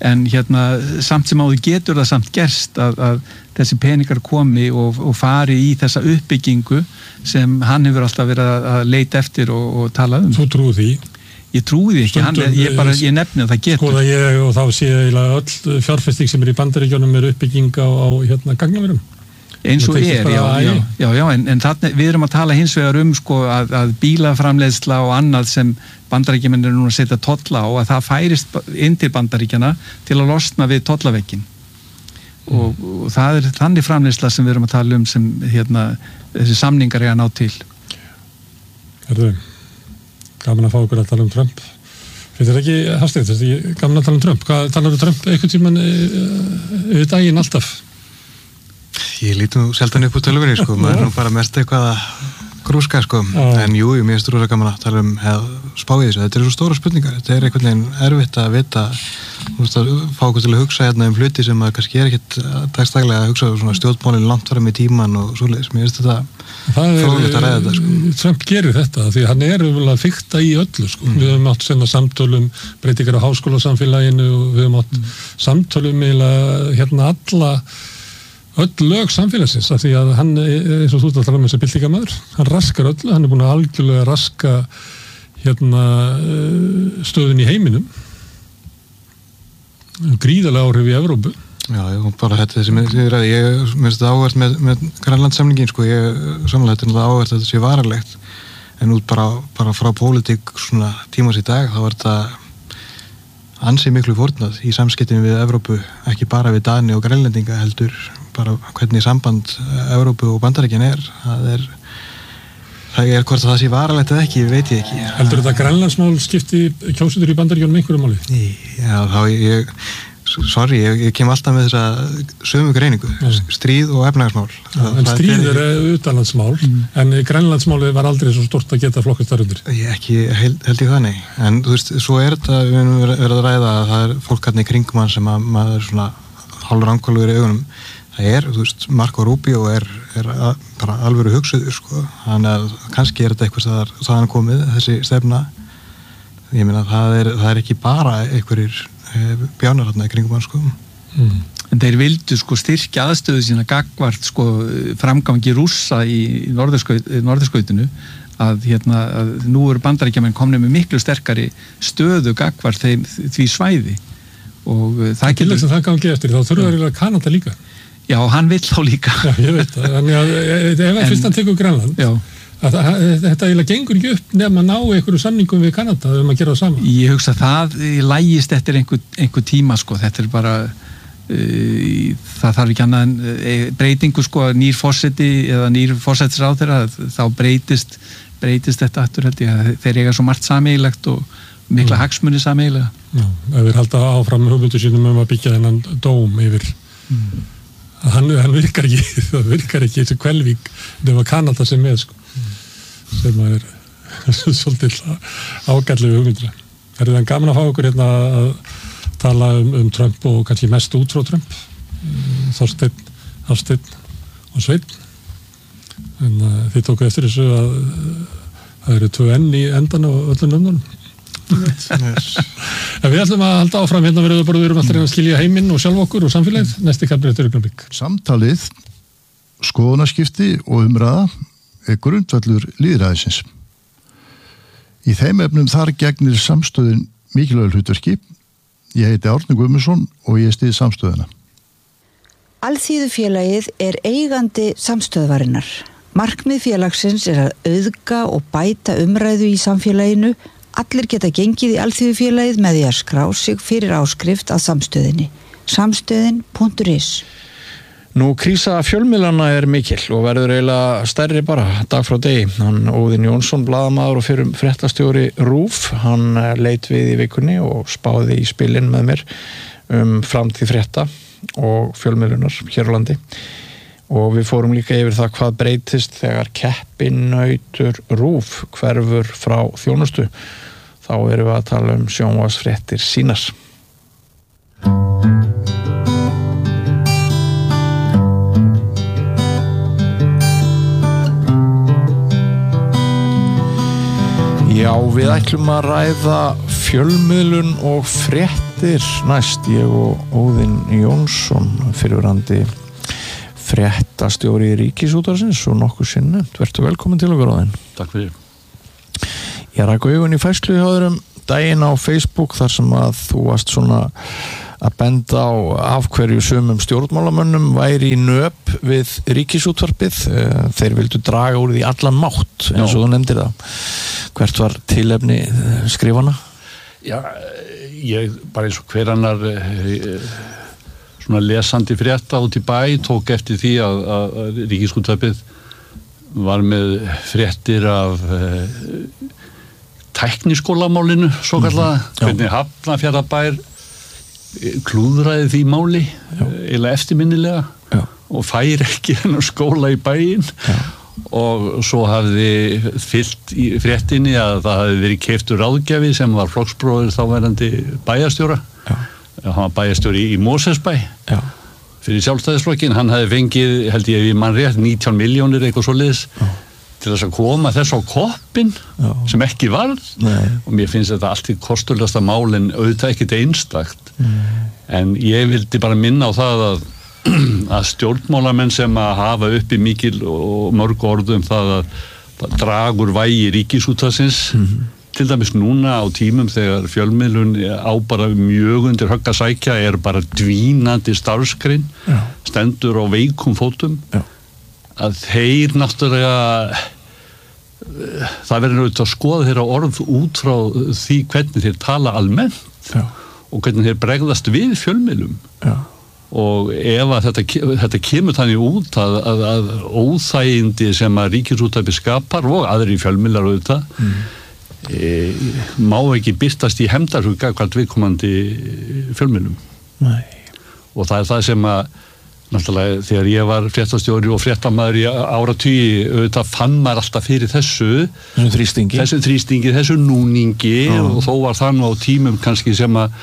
en hérna samt sem áður getur það samt gerst að, að þessi peningar komi og, og fari í þessa uppbyggingu sem hann hefur alltaf verið að, að leita eftir og, og tala um. Þú trúi því? Ég trúi því ekki, hann, ég, bara, ég nefni að það getur. Skoða ég og þá sé ég öll fjárfesting sem er í Bandaríkjunum er uppbygging á, á hérna gagnaverum. Eins og er, já, já, já, já, en, en þarna, við erum að tala hins vegar um sko, að, að bílaframleiðsla og annað sem Bandaríkjumenn eru núna að setja tolla á, að það færist inn til Bandaríkjana til að losna við tollaveginn. Mm. Og, og það er þannig framleiðsla sem við erum að tala um sem hérna, þessi samningar er að ná til. Herðu, gaman að fá okkur að tala um Trump. Finnst þér ekki, Hafsteinn, þetta er ekki gaman að tala um Trump? Hvað talar um Trump einhvern tímann yfir daginn alltaf? Ég líti nú seldan upp úr tölvunni, sko, maður er nú bara mest eitthvað að grúska, sko, ah. en jú, jú, mér finnst rosa gaman að tala um eða spá í þessu, þetta eru svo stóra spurningar, þetta er einhvern veginn erfitt að vita, þú veist, að fá okkur til að hugsa hérna um hluti sem að kannski er ekkert dagstaglega að hugsa svona stjórnmálinn langt fram í tíman og svoleiðis, mér finnst þetta fróðlegt að ræða þetta, sko. Trump gerir þetta, því hann er umvel að fikta í öllu, sko, mm. við höfum átt senda samtölum breytingar á háskólasamfélaginu og við höfum átt mm. samtölum eiginlega hérna alla öll lög samfélagsins af því að hann, eins og þú ert að tala um þessi byltingarmaður, hann raskar öllu, hann er búin að algjörlega raska hérna stöðun í heiminum gríðarlega áhrif í Evrópu. Já, já, bara þetta þessi með, ég, ég minnst þetta áhvert með, með Grænlandssamningin, sko, ég samlega þetta er náttúrulega áhvert að þetta sé varalegt en út bara, bara frá pólitík svona tímas í dag, þá er þetta ansi miklu fórnað í samskiptum við Evrópu, ekki bara við Dani og Grænlendinga heldur bara hvernig samband Evrópu og Bandaríkjanna er það er það er hvort það sé varalegt eða ekki, veit ég ekki. Heldur þetta Grænlandsmál skipti kjósendur í Bandaríkjunum einhverju máli? Já, þá ég sorry, ég, ég kem alltaf með þessa sömu greiningu, ja. Stríð og efnahagsmál. Ja, en stríð er utanlandsmál, mm. en Grænlandsmálið var aldrei svo stort að geta flokkast þar undir. Ég ekki held, held ég það, nei. En þú veist, svo er þetta, við erum verið að ræða að það er fólk hérna í kringum hann sem að maður er svona hálfur angkvæluður í augunum. Það er, þú veist, Marco Rubio er, er að, bara alvöru hugsuður, sko. Þannig að kannski er þetta eitthvað það, það hann komið, þessi stefna. Ég meina, það er, það er ekki bara einhverjir bjánar hérna í kringum hann, sko. Mm. En þeir vildu sko styrkja aðstöðu sína gagvart sko framgangi Rússa í norðurskautinu að hérna að nú eru Bandaríkjamenn komnir með miklu sterkari stöðu gagvart þeim því svæði og það getur þess að það gangi eftir þá þurfa þeir að Kanada líka. Já, hann vill þá líka. Já, ég veit það. Þannig að ef að fyrst hann tekur Grænland já. Að þetta eiginlega gengur ekki upp nefn að ná einhverju samningum við Kanada um að gera það saman. Ég hugsa það lægist eftir einhver, einhver tíma sko, þetta er bara uh, það þarf ekki annað en uh, breytingu sko, nýr forseti eða nýr forsætisráðherra, þá breytist breytist þetta aftur held ég að þeir eiga svo margt sameiginlegt og mikla mm. hagsmuni sameiginlega. Já, ef þeir halda áfram hugmyndu sínum um að byggja þennan dóm yfir mm. hann, hann virkar ekki það virkar ekki þessi Kvelvík nema Kanada sem með sko sem að er svolítið ágætlega hugmyndina. Er það gaman að fá okkur hérna að tala um, um Trump og kannski mest út frá Trump Þorsteinn, Hafsteinn og Sveinn en uh, þið tóku eftir þessu að það eru tvö enn í endan á öllum nöfnunum. En við ætlum að halda áfram hérna verðum bara við erum alltaf að skilja heiminn og sjálf okkur og samfélagið næsti kafli eftir augnablik. Samtalið, skoðunarskipti og umræða er grundvallur lýðræðisins. Í þeim efnum þar gegnir samstöðin mikilvægur hlutverki. Ég heiti Árni Guðmundsson og ég styð samstöðina. Alþýðufélagið er eigandi samstöðvarinnar. Markmið félagsins er að auðga og bæta umræðu í samfélaginu. Allir geta gengið í Alþýðufélagið með því að skrá sig fyrir áskrift að samstöðinni. Samstöðin punktur is. Nú, krísa fjölmiðlana er mikil og verður eiginlega stærri bara dag frá degi. Hann Óðinn Jónsson, blaðamaður og fyrrum fréttastjóri RÚV, hann leit við í vikunni og spáði í spilin með mér um framtíð frétta og fjölmiðlunar hér á landi. Og við fórum líka yfir það hvað breytist þegar keppinautur RÚV hverfur frá þjónustu. Þá erum við að tala um sjónvarpsfréttir sínar. Já, við ætlum að ræða fjölmiðlun og fréttir fréttir næst, ég og Óðinn Jónsson, fyrrverandi fréttastjóri Ríkisútvarpsins og nokkuð sinni. Vertu velkomin til okkur, Óðinn. Takk fyrir. Ég rak augun í færslu hjá þér um daginn á Facebook þar sem að þú varst svona að benda á af hverju sumum stjórnmálamönnum væri í nöp við Ríkisútvarpið. Þeir vildu draga úr því allan mátt, eins og þú nefndir það. Hvert var tilefni skrifana? Já, ég bara eins og hver annar svona lesandi frétta út í bæ tók eftir því að, að Ríkisútvarpið var með fréttir af uh, tækniskólamálinu, svo kallaða, mm-hmm. hvernig Hafnarfjarðarbær klúðraði því máli eða eftirminnilega Já. Og fær ekki hennar skóla í bæinn og svo hafði fyllt í fréttinni að það hafði verið keyptur ráðgjafi sem var flokksbróðir þáverandi bæjarstjóra Já. Hann var bæjarstjóri í Mosfellsbæ Já. Fyrir Sjálfstæðisflokkin, hann hafði fengið held ég mann rétt nítján milljónir eitthvað svoleiðis til þess að koma þess á koppin Já. Sem ekki varð Nei. Og mér finnst þetta allt í kostulasta mál en auðvitað ekkert einstakt mm. en ég vildi bara minna á það að, að stjórnmálamenn sem að hafa uppi mikil og mörg orðum það að það dragur vægi Ríkisútvarpsins mm. til dæmis núna á tímum þegar fjölmiðlun á bara mjög undir högg að sækja er bara dvínandi starfsgrein Já. Stendur á veikum fótum Já. Að þeir náttúrulega það verður auðvitað að skoða þeirra orð út frá því hvernig þeir tala almennt Já. Og hvernig þeir bregðast við fjölmiðlum Já. Og ef að þetta, þetta kemur þannig út að, að, að óþægindi sem að Ríkisútvarpið skapar og aðri fjölmiðlar auðvitað mm. e, má ekki birtast í hefndarhuga hvert viðkomandi fjölmiðlum Nei. Og það er það sem að náttúrulega þegar ég var fréttastjóri og fréttamaður í áratugi auðvitað fann maður alltaf fyrir þessu þessu þrýstingi þessu, þrýstingi, þessu núningi Já. Og þó var það nú á tímum kannski sem að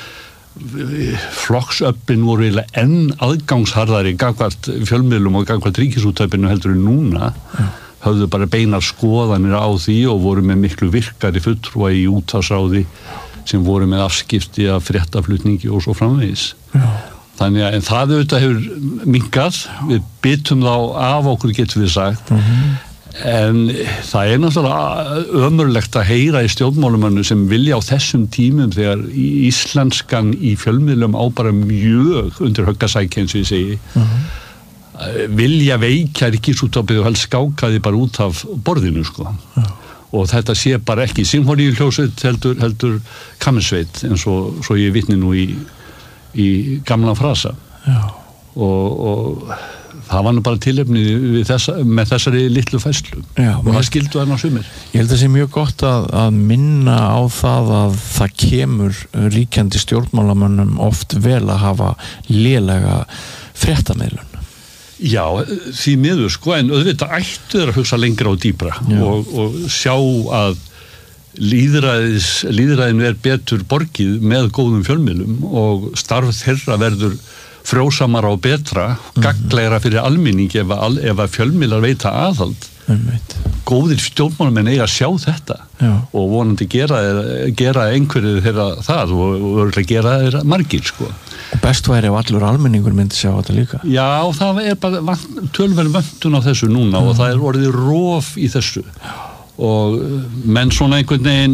flokksöflin voru eiginlega enn aðgangsharðari gagnvart fjölmiðlum og gagnvart Ríkisútvarpinu heldur en núna Já. Höfðu bara beinar skoðanir á því og voru með miklu virkari fulltrúa í útvarpsráði sem voru með afskipti af fréttaflutningi og svo framvegis Já. Þannig að en það auðvitað hefur minkað, við byttum þá af okkur getum við sagt mm-hmm. en það er náttúrulega ömurlegt að heyra í stjórnmálumannu sem vilja á þessum tímum þegar íslenskan í fjölmiðlum á bara mjög undir höggasækja eins og ég segi mm-hmm. vilja veikja Ríkisútvarpið og helst skákaði bara út af borðinu sko mm. og þetta sé bara ekki sinfóníuhljómsveit heldur, heldur kammersveit eins og svo ég vitni nú í í gamla frasa og, og það var nú bara tilefni við þessa, með þessari litlu fæslu Já, og það skildu þarna sumir. Ég held að það sé mjög gott að, að minna á það að það kemur ríkjandi stjórnmálamönnum oft vel að hafa lélega fréttamiðlun. Já, því miður sko en auðvitað ættu þeir að hugsa lengra og dýpra og, og sjá að Líðræðis, líðræðinu er betur borgið með góðum fjölmiðlum og starf þeirra verður frjósamara og betra, mm-hmm. gagnlegra fyrir almenning ef að, ef að fjölmiðlar veita aðhald. Mm-hmm. Góðir stjórnmálamenn eiga að sjá þetta Já. Og vonandi gera, gera einhverju þeirra það og, og örgulega gera þeirra margir sko. Og best væri ef allur almenningur myndi sjá þetta líka. Já, það er bara tölverð vöntun á þessu núna mm-hmm. og það er orðið rof í þessu. Já. Og menn svona einhvern veginn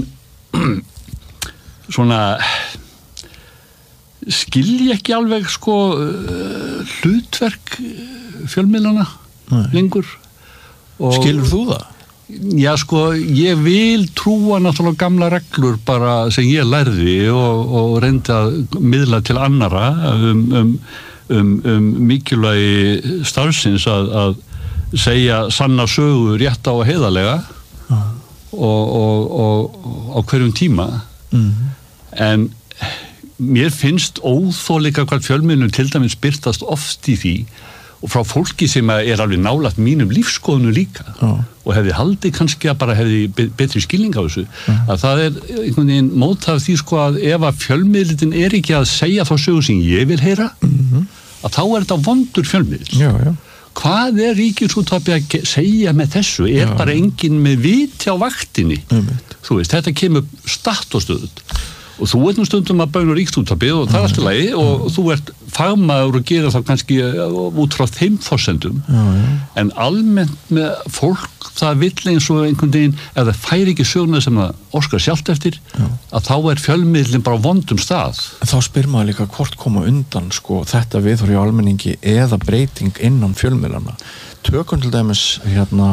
svona skilji ekki alveg sko hlutverk fjölmiðlana lengur og skilur þú það? Já sko, ég vil trúa náttúrulega gamla reglur bara sem ég lærði og, og reyndi að miðla til annara um, um, um, um mikilvægi starfsins að, að segja sanna sögu rétta og heiðarlega Og, og, og, og á hverjum tíma mm. en mér finnst óþolika hvað fjölmiðlum til dæmis birtast oft í því og frá fólki sem er alveg nálægt mínum lífskoðunu líka oh. og hefði haldið kannski að bara hefði betri skilning á þessu mm. að það er einhvern veginn mótaf því sko að ef að fjölmiðlitin er ekki að segja þá sögu sem ég vil heyra mm-hmm. að þá er þetta vondur fjölmiðl já, já. Hvað er Ríkisútvarpið að segja með þessu? Er Já. Bara enginn með viti á vaktinni? Mm. Þú veist, þetta kemur statt og stöðut og þú ert nú stundum að bauna ríkisútvarpið og það er allt í lagi og þú ert fagmaður og gera það kannski út frá þeim forsendum en almennt með fólk það vill eins og einhvern veginn ef það fær ekki söguna sem það orskar sjálft eftir Já. Að þá er fjölmiðlinn bara vondum stað. En þá spyr maður líka hvort koma undan sko þetta viðhorf í almenningi eða breyting innan fjölmiðlana. Tökum til dæmis hérna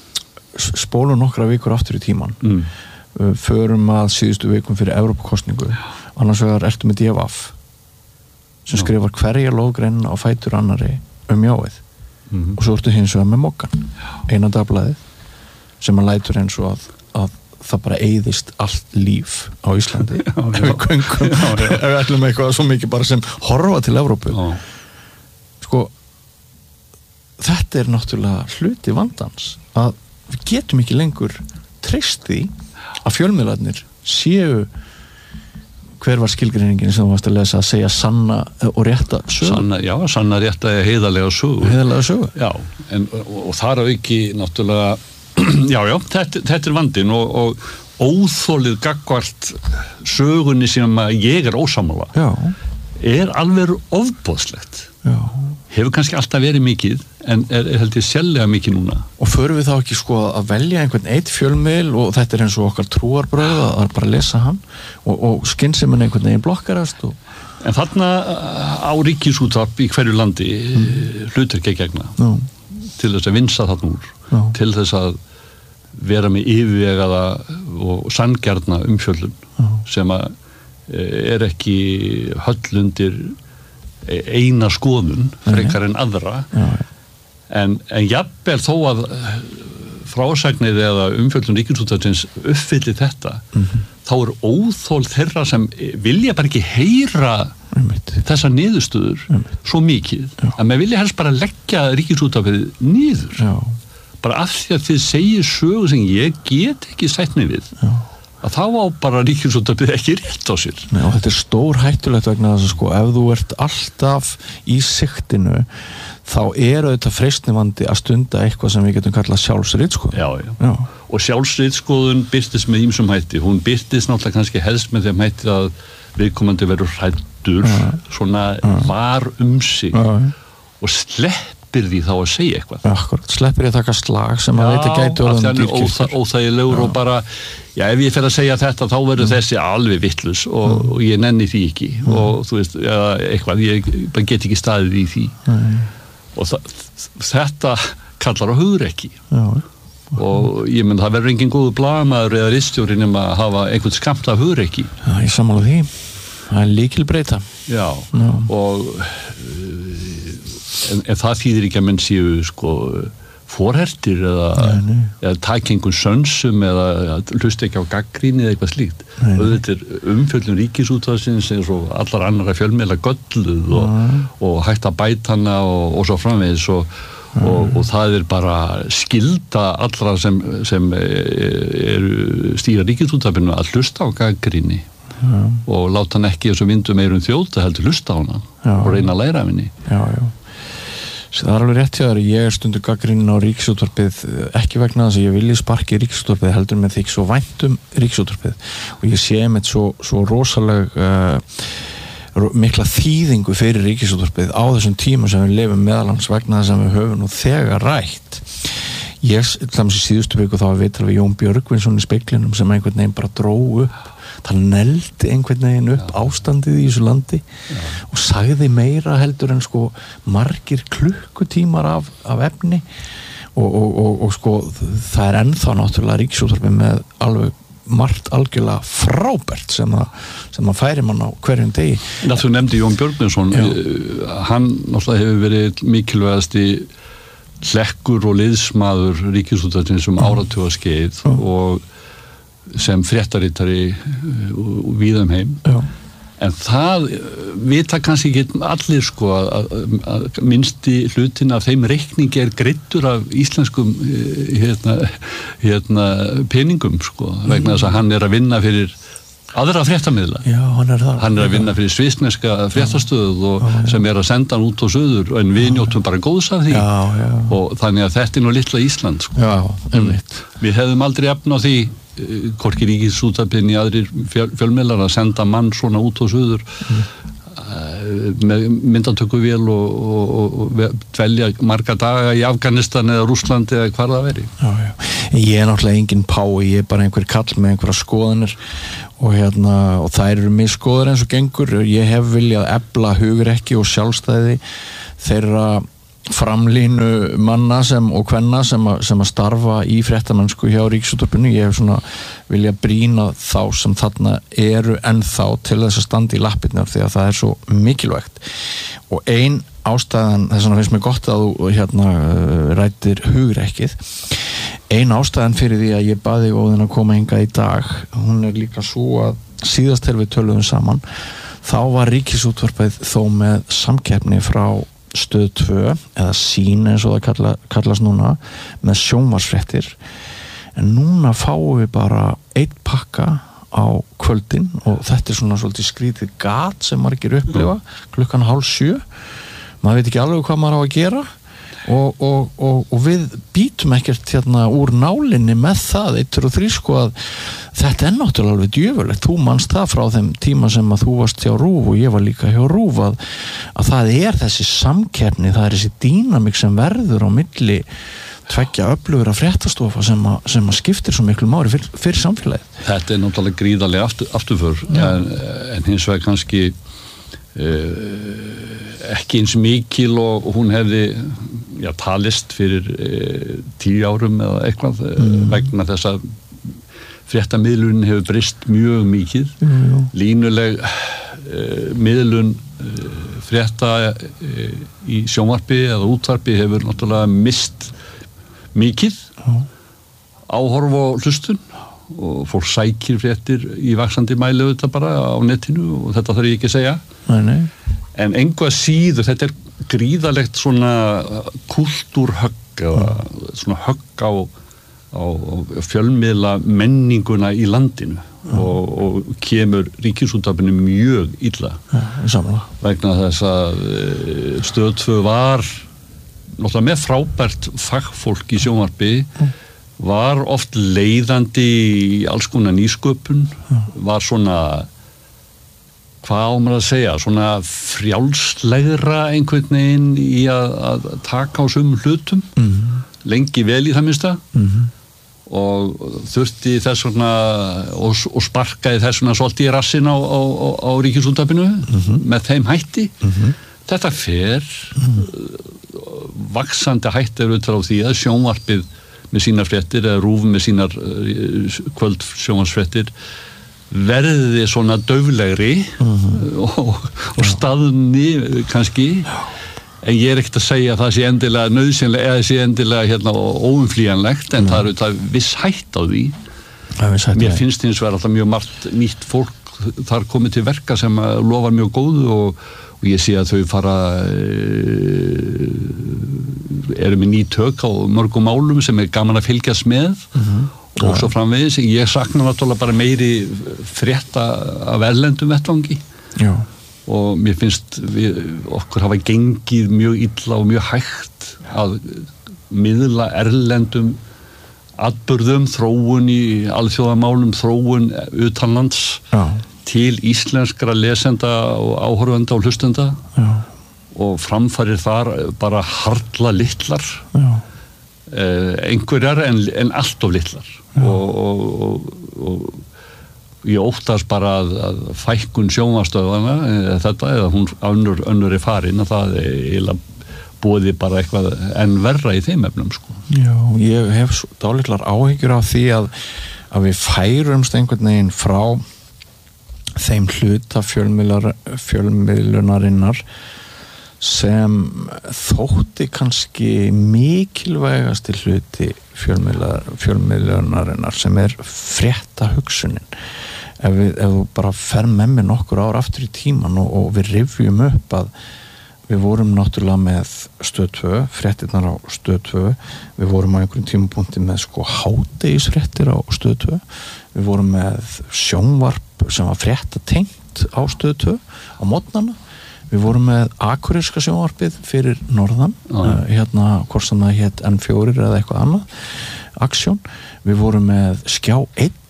spólum nokkra vikur aftur í tíman. Mm. Förum að síðustu vikum fyrir Evrópukosningu. Annars vegar ertu með D V F sem Já. Skrifar hverja lóðgrein á fætur annari um jáið. Mm-hmm. Og svo ertu hins vegar með Mokkan. Eina dagblaðið sem að lætur eins og að, að það bara eyðist allt líf á Íslandi já, já. Ef við göngum já, já. Ef við ætlum eitthvað svo mikið bara sem horfa til Evrópu já. Sko þetta er náttúrulega hluti vandans að við getum ekki lengur treyst því að fjölmiðlarnir séu hver var skilgreiningin sem þú varst að lesa að segja sanna og rétta sögu sanna, já, sanna rétta heiðarlega sögu heiðarlega sögu já, en, og, og þar á ekki náttúrulega já, já, þetta, þetta er vandinn og, og óþolið gagnvart sögunni sem að ég er ósammála já. Er alveg ofboðslegt já. Hefur kannski alltaf verið mikið en er, er held ég sérlega mikið núna og förum við þá ekki sko að velja einhvern eitt fjölmiðl og þetta er eins og okkar trúarbröð að bara lesa hann og, og skynsemi einhvern veginn blokkarast og... en þarna á ríkisútvarp í hverju landi mm. hlutverk ekki gegna no. til þess að vinsa þarna úr no. til þess að vera með yfirvegaða og sanngjarna umfjöllun no. sem að er ekki höll undir eina skoðun frekar en aðra ja. en, en jafnvel þó að frásagnir eða umfjöllun ríkisútvarpsins uppfylli þetta mm-hmm. þá er óþol þeirra sem vilja bara ekki heyra Einmitt. Þessar niðurstöður Einmitt. Svo mikið Já. Að maður vilja helst bara leggja ríkisútvarpið niður Já. Bara af því að þið segir sögu sem ég get ekki sætt mig við Já. Að þá á bara ríkisútvarpið ekki rétt á sér. Nei, og þetta er stór hættulegt vegna þess að sko, ef þú ert alltaf í siktinu, þá er auðvitað freistnivandi að stunda eitthvað sem við getum kallað sjálfsritskoðun. Já, já, já. Og sjálfsritskoðun birtist með ýmsum hætti. Hún birtist náttúrulega kannski helst með þeim hætti að viðkomandi verður hræddur, ja. Svona ja. Var um sig ja. Og sleppir því þá að segja eitthvað. Akkurat, sleppir því að taka slag sem að þetta gæti orðin dýrkistur. Óþægilegur og bara já, ef ég fer að segja þetta, þá verður mm. þessi alveg vitlaus og, mm. og ég nenni því ekki mm. og þú veist, ja, eitthvað, ég bara get ekki staðið í því mm. og þa- þetta kallar á hugrekki já. Og ég menn, það verður engin góður blaðamaður eða ritstjóri nema að hafa einhvern skammt af hugrekki. Já, ég sammála því. Það er lykilbreyta. Já, já. Og en, en það þýðir ekki að menn séu sko forhertir eða, eða taka einhvern sönsum eða hlusta ekki á gagnrýni eða eitthvað slíkt. Og þetta er umfjöllun ríkisútvarpsins eins og allar annara fjölmiðla gölluð og, og hægt að bæta hana og, og svo framvegis og, og, og það er bara skylda allra sem, sem eru stýra ríkisútvarpinu að hlusta á gagnrýni og láta hann ekki eins og vindu meirum þjóta heldur hlusta á hana já. Og reyna að læra af henni. Já, já. Það er alveg rétt hjá þér, ég er stundur gagnrýnin á ríkisútvarpið ekki vegna þess að ég vilji sparki ríkisútvarpið heldur með því svo vænt um ríkisútvarpið og ég sé með svo, svo rosaleg uh, mikla þýðingu fyrir ríkisútvarpið á þessum tíma sem við lifum meðalans vegna þess að við höfum nú þegar rætt. Ég, þannig að síðustu viku þá var viðtal við Jón Björgvinsson í Speglinum sem einhvern veginn bara dró upp það neldi einhvern veginn upp Já. Ástandið í þessu landi Já. Og sagði meira heldur en sko margir klukkutímar af, af efni og, og, og, og sko það er ennþá náttúrulega ríkisútvarpið með alveg margt algjörlega frábært sem að, sem að færi mann á hverjum degi. Þú nefndi Jón Björgvinsson, hann náttúrulega hefur verið mikilvægasti hlekkur og liðsmaður ríkisútvarpsins um áratuga skeið og sem fréttaritari víðum heim Já. En það vita kannski ekki allir sko að, að minnsti hlutin af þeim reikningi er greiddur af íslenskum hérna, hérna peningum sko vegna þess að hann er að vinna fyrir aðra fréttamiðla. Já, hann er það. Hann er að vinna fyrir svissneska fréttastöð og já, já. Sem er að senda hann út á söður en við njóttum bara góðs af því já, já. Og þannig að þetta er nú litla Ísland sko. Já, einmitt. Við hefðum aldrei efn á því hvorki ríkisútvarpið né aðrir fjölmiðlar að senda mann svona út og suður mm. með myndatökuvél og, og, og dvelja marga daga í Afganistan eða Rússlandi eða hvar það veri. Já, já. Ég er náttúrulega engin pái, ég er bara einhver kall með einhverja skoðanir og hérna, og þær eru misskoðar eins og gengur. Ég hef viljað efla hugrekki og sjálfstæði þeirra framlínu manna sem, og kvenna sem, a, sem að starfa í fréttamennsku hjá Ríkisútvarpinu. Ég hef svona vilja brýna þá sem þarna eru ennþá til þess að standa í lappirnar því að það er svo mikilvægt. Og ein ástæðan, þess vegna finnst mér gott að þú hérna rættir hugrekkið. Ein ástæðan fyrir því að ég baði Óðinn að koma hingað í dag, hún er líka svo að síðast þegar við töluðum saman, þá var Ríkisútvarpið þó með samkeppni frá Stöð tvö eða Sín eins og það kalla, kallast núna með sjónvarpsfréttir, en núna fáum við bara eitt pakka á kvöldin og þetta er svona svolítið skrítið gat sem margir upplifa klukkan hálf sjö, maður veit ekki alveg hvað maður á að gera og, og, og, og við býtum ekkert hérna úr nálinni með það eittur og þrý sko að þetta er náttúrulega alveg djöfulegt, þú manst það frá þeim tíma sem að þú varst hjá RÚV og ég var líka hjá RÚV að, að það er þessi samkeppni, það er þessi dýnamík sem verður á milli tveggja öflugur af fréttastofa sem, a, sem að skiptir svo miklu máli fyrir, fyrir samfélagið. Þetta er náttúrulega gríðarlega aftur, afturför en, en hins vegar kannski uh, ekki eins mikil og hún hefði já, talist fyrir uh, tíu árum eða eitthvað mm. vegna þess að fréttamiðlunin hefur breyst mjög mikið mm. línuleg uh, miðlun uh, frétta uh, í sjónvarpi eða útvarpi hefur náttúrulega mist mikið mm. áhorf og hlustun og fólk sækir fréttir í vaxandi mæli auðvitað bara á netinu og þetta þarf ég ekki að segja nei, nei. En engu að síður þetta er gríðalegt svona kultúrhögg eða mm. svona högg á á fjölmiðla menninguna í landinu ja. og, og kemur Ríkisútvarpinu mjög illa ja, vegna þess að Stöð tvö var náttúrulega með frábært fagfólk í sjónvarpi mm. var oft leiðandi í alls konar nýsköpun ja. var svona hvað á maður að segja svona frjálslegra einhvern veginn í að, að taka á sumum hlutum mm. lengi vel í það minnsta mm-hmm. og þurfti þess vegna og, og sparkaði þess vegna svolítið í rassin á, á, á Ríkisútvarpinu mm-hmm. með þeim hætti mm-hmm. þetta fer mm-hmm. vaxandi hætti er auðvitað á því að sjónvarpið með sínar fréttir eða RÚV með sínar kvöld sjónvarsfréttir verði svona dauflegri mm-hmm. og, og staðni kannski en ég er ekkert að segja að það sé endilega nauðsynlega eða sé endilega hérna óumflýjanlegt en mm. það er auðvitað viss hætt á því hætt mér finnst hins vegar alltaf mjög margt nýtt fólk þar komið til verka sem lofar mjög góðu og, og ég sé að þau fara e, eru með ný tök á mörgum málum sem er gaman að fylgjast með mm-hmm. og ja. Svo framvegis ég sakna náttúrulega bara meiri frétta af erlendum vettvangi já og mér finnst við, okkur hafa gengið mjög illa og mjög hægt að miðla erlendum atburðum, þróun í alþjóðamálum, þróun utanlands Já. Til íslenskra lesenda og áhorfenda og hlustenda Já. Og framfærir þar bara harla litlar eh, einhverjar en, en allt of litlar og, og, og, og ég óttast bara að, að fækkun sjónvarpsstöðvanna eða þetta, eða hún önnur, önnur er farin að það er búið bara eitthvað enn verra í þeim efnum sko. Já, ég hef dálitlar áhyggjur af því að, að við færumst einhvern veginn frá þeim hluta fjölmiðlunarinnar sem þótti kannski mikilvægasti hluti fjölmiðlunarinnar sem er frétta hugsunin ef, við, ef þú bara fer með mig nokkur ár aftur í tíman og, og við rifjum upp að við vorum náttúrulega með Stöð tvö, fréttirnar á Stöð tvö við vorum á einhverjum tímapunkti með sko hádegisfréttir á Stöð tvö við vorum með sjónvarp sem var frétta tengt á Stöð tvö á morgnana við vorum með akureyska sjónvarpið fyrir norðan uh, hérna hvort sem það hét N fjögur eða eitthvað annað Aksjón, við vorum með Skjá einn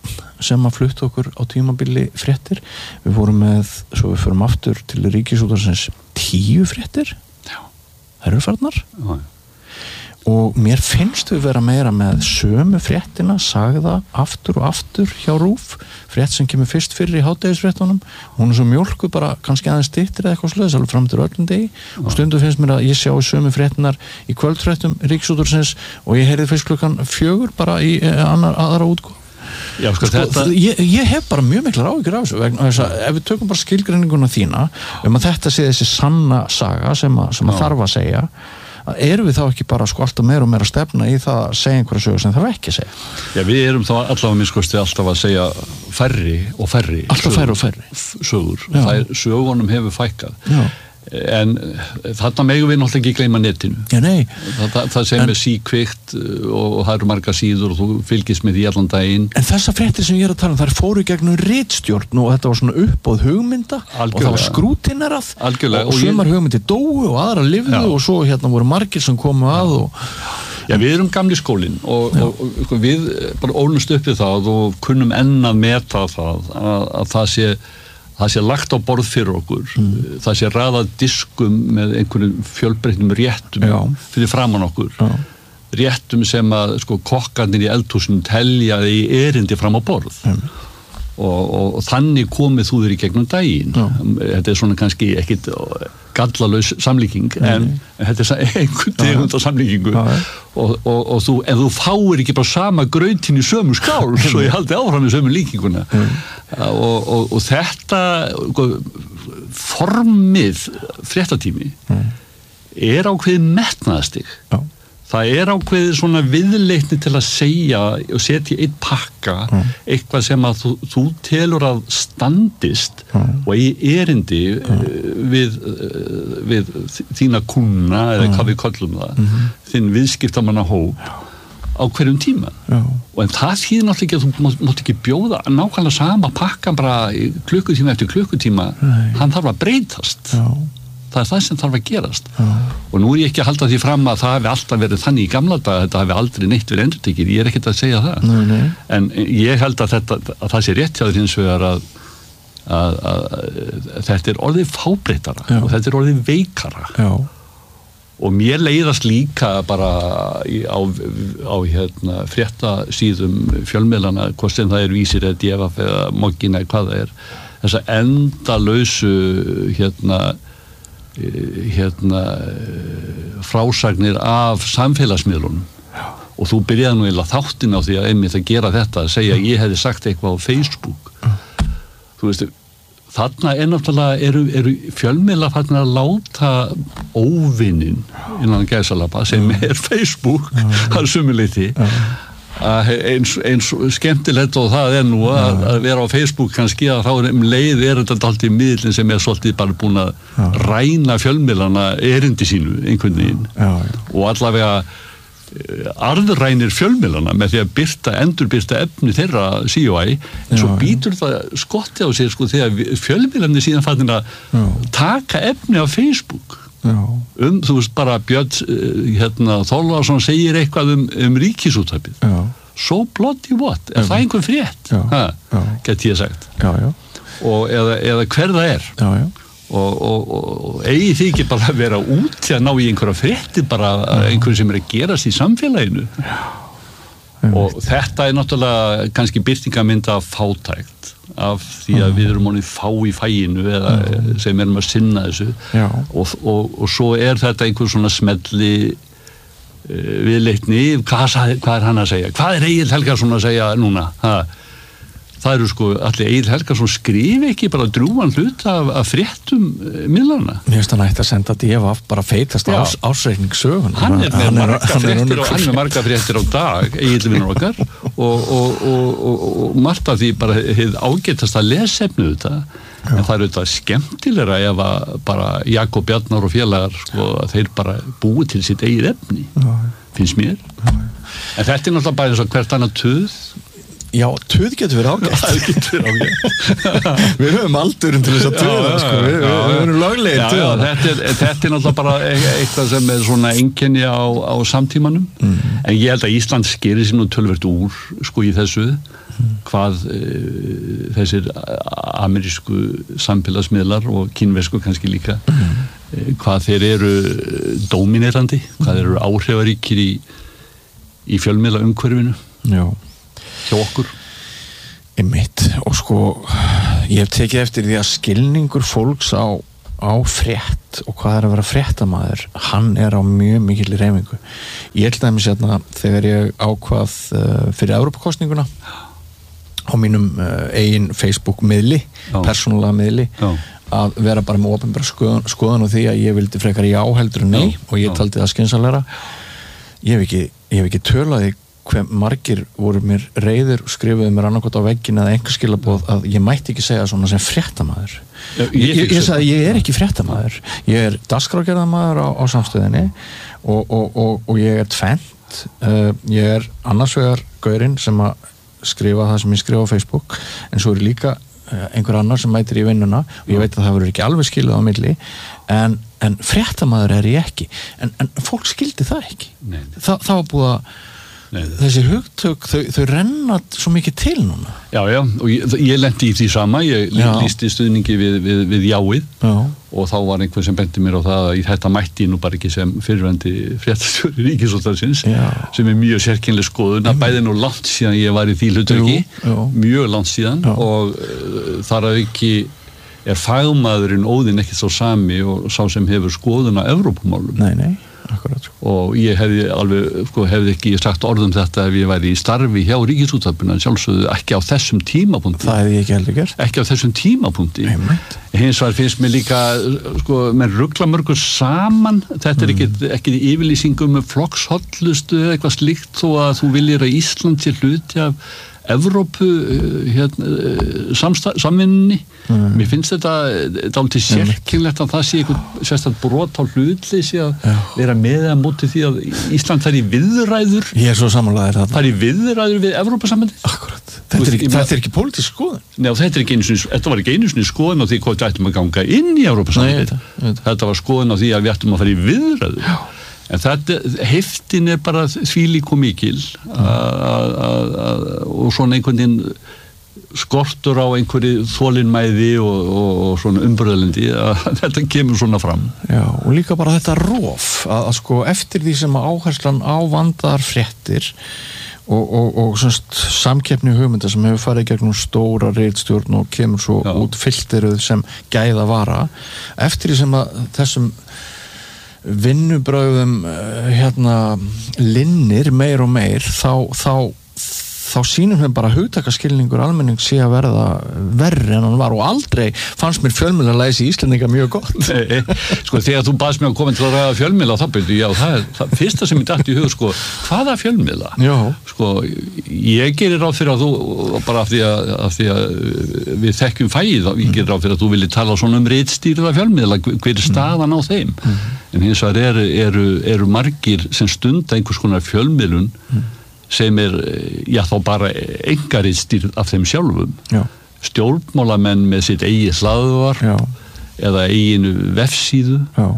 sem að flutta okkur á tímabili fréttir. Við vorum með, svo við förum aftur til Ríkisútvarpsins tíu fréttir. Já. Það eru farnar. Já. Og mér finnst við vera meira með sömu fréttina, sagða aftur og aftur hjá RÚV, frétt sem kemur fyrst fyrir í hádegisfréttunum, hún er svo mjólku bara kannski aðeins styttri eða eitthvað sluðis alveg fram til öllum degi ja. Og stundum finnst mér að ég sjá sömu fréttinar í kvöldfréttum Ríkisútvarpsins og ég heyrði fyrst klukkan fjögur bara í annar, aðra útgáfu. Já, sko, sko, þetta... ég, ég hef bara mjög miklar áhyggjur af þessu vegna þess að ef við tökum bara skilgreininguna þína um að þetta sé þessi sanna saga sem að, sem að þarf að segja, erum við þá ekki bara sko alltaf meira og meira að stefna í það að segja einhverja sögur sem þarf ekki að segja? Já, við erum þá allavega minnskosti alltaf að segja færri og færri alltaf færri og færri sögur, það er sögunum hefur fækkað. Já. En þarna megum við náttúrulega ekki gleyma netinu. Já, nei. Það, það, það sem en, er síkvikt og, og það eru marga síður og þú fylgist með því allan daginn. En þessa fréttir sem ég er að tala um, þær fóru gegnum ritstjórn og þetta var svona uppbóð hugmynda. Algjörlega. Og það var skrútinarað. Algjörlega. Og, og sumar ég... hugmyndir dóu og aðra lifðu og svo hérna voru margir sem komu að og... Já, við erum gamli skólinn og, og, og við bara ólumst upp við það og kunnum enn að meta það að, að það sé það sé lagt á borð fyrir okkur, mm. það sé raðað diskum með einhverjum fjölbreyttum réttum Já. Fyrir framan okkur, Já. Réttum sem að sko kokkarnir í eldhúsinu teljaði í erindi fram á borð mm. og, og, og þannig komið þú þér í gegnum daginn. Já. Þetta er svona kannski ekkit gallalaus samlíking mm. en, en þetta er einhvern tegund af samlíkingu og, og, og þú, en þú fáir ekki bara sama grautin í sömu skál svo ég haldi áfram í sömu líkinguna mm. og, og, og þetta formið fréttatími mm. er ákveðið metnaðastig. Já. Það er ákveðið svona viðleitni til að segja og setja í einn pakka mm. eitthvað sem að þú, þú telur að standist mm. og í erindi mm. við, við þína kuna eða mm. hvað við kallum það, mm. þinn viðskiptamanna hóp á hverjum tíma. Já. Og en það þýðir náttúrulega ekki að þú mátt, mátt ekki bjóða nákvæmlega sama pakka bara klukkutíma eftir klukkutíma, Nei. Hann þarf að breytast. Já. Það er það sem þarf að gerast. Já. Og nú er ég ekki að halda því fram að það hefði alltaf verið þannig í gamla daga, þetta hefði aldrei neitt verið endurtekið, ég er ekkert að segja það. Nei, nei. En ég held að, þetta, að það sé rétt hjá þér hins vegar að, að, að, að þetta er orðið fábreytara Já. Og þetta er orðið veikara. Já. Og mér leiðast líka bara í, á, á hérna, fréttasíðum fjölmiðlana, hvort sem það er Vísir eða D F eða Moggin eða hvað það er, þessa endalausu hérna hérna frásagnir af samfélagsmiðlunum. Já. Og þú byrjaði nú eða þáttin á því að einmitt að gera þetta, að segja að ég hefði sagt eitthvað á Facebook. Já. Þú veist, þarna er náttúrulega eru, eru fjölmiðlar þarna að láta óvinnin innan gæsalappa sem er Facebook að sumuleyti eins, eins skemmtilegt og það er nú að, að vera á Facebook kannski að þá er um leið er þetta alltaf miðlinn sem er svolítið bara búin að já. Ræna fjölmiðlana erindi sínu einhvern veginn já, já. Og allavega arðrænir fjölmiðlana með því að byrta, endurbyrta efni þeirra C O I en svo býtur það skotti á sig sko þegar fjölmiðlarnir síðan fattin að já. Taka efni á Facebook Já. Um, þú veist bara Björn hérna, Þorláksson segir eitthvað um, um Ríkisútvarpið so bloody what, er já. Það einhver frétt get ég sagt já, já. Og, eða, eða hver það er já, já. Og, og, og eigi því ekki bara að vera út til að ná í einhverja frétti bara einhverju sem er að gerast í samfélaginu já. Og þetta er náttúrulega kannski birtingamynd af fátækt af því að við erum honum fá í fæinu eða Já. Sem erum að sinna þessu og, og, og svo er þetta einhver svona smelli uh, viðleitni, hvað, hvað er hann að segja hvað er Egill Helgason að segja núna ha? Það eru sko allir Egill Helgason skrifi ekki bara drúan hlut af, af fréttum miðlana. Mér finnst hann ætti að senda D F af bara feitast ás, ásreikningssögun. Hann er með hann marga er, fréttir og hann er marga fréttir á dag, Egill vinnur okkar og, og, og, og, og margt af því bara hefði ágætast að lesefnu þetta. Já. En það er auðvitað skemmtilegra ef að bara Jakob Bjarnar og félagar sko að þeir bara búi til sitt eigið efni. Já. Finnst mér. Já. En þetta er náttúrulega bara eins og hvert annað töð. Já, töð getur verið ágætt. Það getur verið ágætt. Við höfum aldurinn til þess að töða, sko. Við, við, við höfum laglegin töða. Þetta er, þetta er náttúrulega bara eitthvað sem er svona einkenni á, á samtímanum. Mm. En ég held að Ísland skerir sér nú töluvert úr, sko, í þessu. hvað e, þessir amerísku samfélagsmiðlar og kínversku kannski líka e, hvað þeir eru dóminerandi, hvað þeir eru áhrifaríkir í, í fjölmiðla umhverfinu Já. hjá okkur Einmitt, og sko ég hef tekið eftir því að skilningur fólks á, á frétt og hvað er að vera fréttamaður, hann er á mjög mikil reyfingu. Ég held aðeins hérna þegar ég ákvað uh, fyrir Evrópakosninguna á mínum uh, eigin Facebook-miðli, persónulega miðli, Já. Að vera bara með opinbera skoðun, skoðun og því að ég vildi frekar já heldur en nei Já. Og ég taldi það skynsamlegra. Ég hef ekki, ég hef ekki tölaði hver margir voru mér reiður og skrifuðu mér annarkot á veggin eða einhver skilaboð að ég mætti ekki segja svona sem fréttamaður. Ég, ég, ég, ég sagði ég er ekki fréttamaður, ég er dagskrágerðamaður á, á samstöðinni og, og, og, og ég er tvennt, uh, ég er annars vegar gaurinn sem að skrifa það sem ég skrifa á Facebook en svo er líka uh, einhver annar sem mætir í vinnuna og ég veit að það verður ekki alveg skiluð á milli en, en fréttamaður er ég ekki en, en fólk skildi það ekki. Nei. Þa, það var búið að Nei. Þessi hugtök, þau, þau renna svo mikið til núna. Já, já, og ég, ég lendi í því sama, ég lísti stuðningi við, við, við jáið já. Og þá var einhver sem benti mér á það að þetta mætti nú bara ekki sem fyrirvændi fréttastjóri Ríkisútvarpsins sem er mjög sérkennileg skoðun, að bæði nú langt síðan ég var í því hlutverki, mjög langt síðan já. Og uh, þar að ekki er fagmaðurinn Óðinn ekki svo sami og sá sem hefur skoðun á Evrópumálum. Nei, nei. Akkurat. Og ég hefði alveg sko, hefði ekki sagt orðum þetta ef ég væri í starfi hjá Ríkisútvarpinu en sjálfsögðu ekki á þessum tímapunkti það hefði ég ekki heldur gert ekki á þessum tímapunkti hins vegar finnst mér líka sko, menn rugla mörgur saman þetta er ekki, ekki yfirlýsingum með flokkshollustu eða eitthvað slíkt þó að þú viljir að Ísland sé hluti af Evrópu hérna, samvinnunni mm. mér finnst þetta dálítið sérkynlegt að það sé eitthvað sérstaklega brot á hlutleysi að Já. Vera með að móti því að Ísland þar í viðræður ég er svo samanlegaður þarna þar í viðræður við Evrópusambandið Akkurat, þetta er ekki, þetta er ekki pólitísk skoðun Nei, þetta, er ekki einu sinni, þetta var ekki einu sinni skoðun á því hvað við ættum að ganga inn í Evrópusambandið þetta var skoðun á því að við ættum að fara í viðræður Já. En þetta, heftin er bara þvílík og mikil og svona einhvern veginn skortur á einhverju þolinmæði og, og, og svona umbröðlendi að þetta kemur svona fram. Já, og líka bara þetta rof að, að sko eftir því sem áherslan á vandaðar fréttir og, og, og svona samkeppni hugmynda sem hefur farið gegnum stóra ritstjórn og kemur svo Já. Út filteruð sem gæða vara eftir því sem að þessum vinnubröðum hérna linnir meir og meir þá, þá, þá sýnum við bara hugtakaskilningur almenning sé að verða verri en hann var og aldrei fannst mér fjölmiðlalæsi í Íslendinga mjög gott Nei, sko þegar þú baðst mig að koma til að ræða fjölmiðla þá byrju, já það er það fyrsta sem ég dætti í hug sko, hvaða fjölmiðla? Já. Sko, ég gerir ráð fyrir að þú bara af því að, af því að við þekkjum fæið, ég gerir ráð fyrir að þú vilji tala svona um ritstýrða fjölmiðla hver er staðan á þeim mm. en hins vegar eru, eru, eru margir sem stunda einhvers konar fjölmiðlun mm. sem er, já þá bara engaritstýrð af þeim sjálfum já. Stjórnmálamenn með sitt eigið hlaðvarp já. Eða eiginu vefsíðu uh,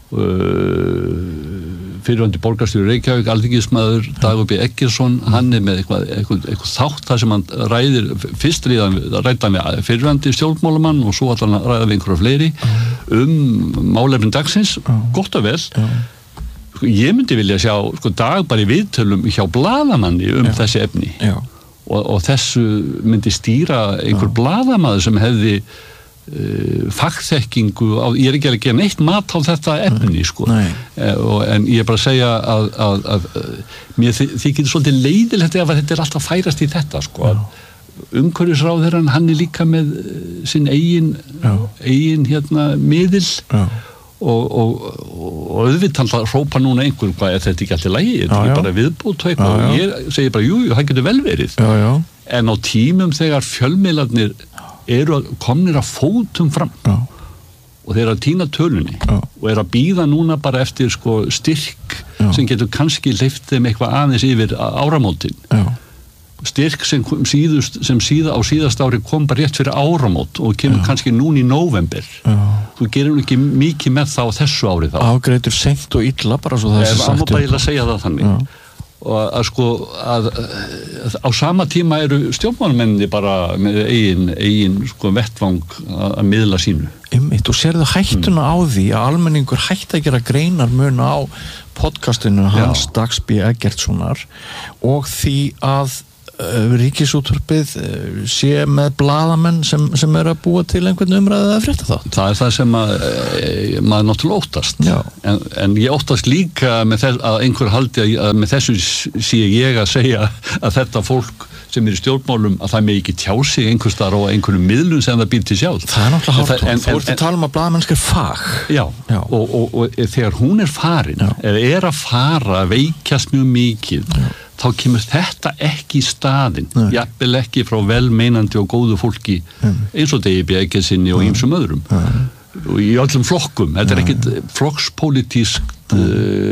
fyrirvændi borgarstjóri Reykjavík alþingismaður Dagur B. Eggertsson hann er með eitthvað, eitthvað, eitthvað þátt þar sem hann ræðir, fyrst ræði hann við fyrirvændi stjórnmálamann og svo allan ræða við einhverja fleiri já. Um málefnin dagsins já. Gott og vel já. Ég myndi vilja sjá sko, dag bara í viðtölum hjá blaðamanni um Já. Þessi efni og, og þessu myndi stýra einhver Já. Blaðamaður sem hefði uh, fagþekkingu á, ég er ekki að gera neitt mat á þetta efni sko. uh, og, en ég er bara að segja að, að, að, að mér þykir svolítið leiðilegt ef þetta er alltaf færast í þetta sko, umhverfisráðherrann hann er líka með sinn eigin Já. Eigin hérna miðil Já. Og, og, og auðvitað hrópa núna einhver hvað er þetta ekki alltaf lægi, þetta er bara viðbútt og eitthvað og ég segi bara jú, jú, það getur vel verið já, já. En á tímum þegar fjölmiðlarnir eru komnir að fótum fram já. Og þeir eru að týna tölunni já. Og eru að bíða núna bara eftir sko, styrk já. Sem getur kannski hleypt þeim eitthvað aðeins yfir áramótin já. Styrk sem, síðust, sem síða, á síðast ári kom bara rétt fyrir áramót og kemur já. Kannski núna í nóvember já. Þú gerir ekki mikið með það á þessu ári þá Afgreitur seint og illa bara svo það sé sagt Það má bara að segja það þannig já. og að sko að, að á sama tíma eru stjórnmálamenni bara með eigin, eigin sko vettvang að, að miðla sínu. Einmitt, og sérðu hættuna á því að almenningur hætti að gera greinar mun á podcastinu hans Já. Dags B. Eggertssonar og því að Ríkisútvarpið sé með blaðamenn sem, sem er að búa til einhvern umræðið að frétta það. Það er það sem að, e, maður náttúrulega óttast en, en ég óttast líka með þess, að einhver haldi að, að með þessu sé ég að segja að þetta fólk sem er í stjórnmálum að það með ekki tjá sig einhvers staðar á einhverjum miðlum sem það býr til sjálf. Það er náttúrulega hártótt. Þú ert að tala um að blaðamennskar fag. Já, Já. Og, og, og þegar hún er farin Já. eða er að fara að veikjast mjög mikið Já. þá kemur þetta ekki í staðinn, jafnvel ekki frá velmeinandi og góðu fólki eins og Degi B. Eggertsssyni og ýmsum öðrum og í öllum flokkum, þetta er ekkit flokkspólitískt uh,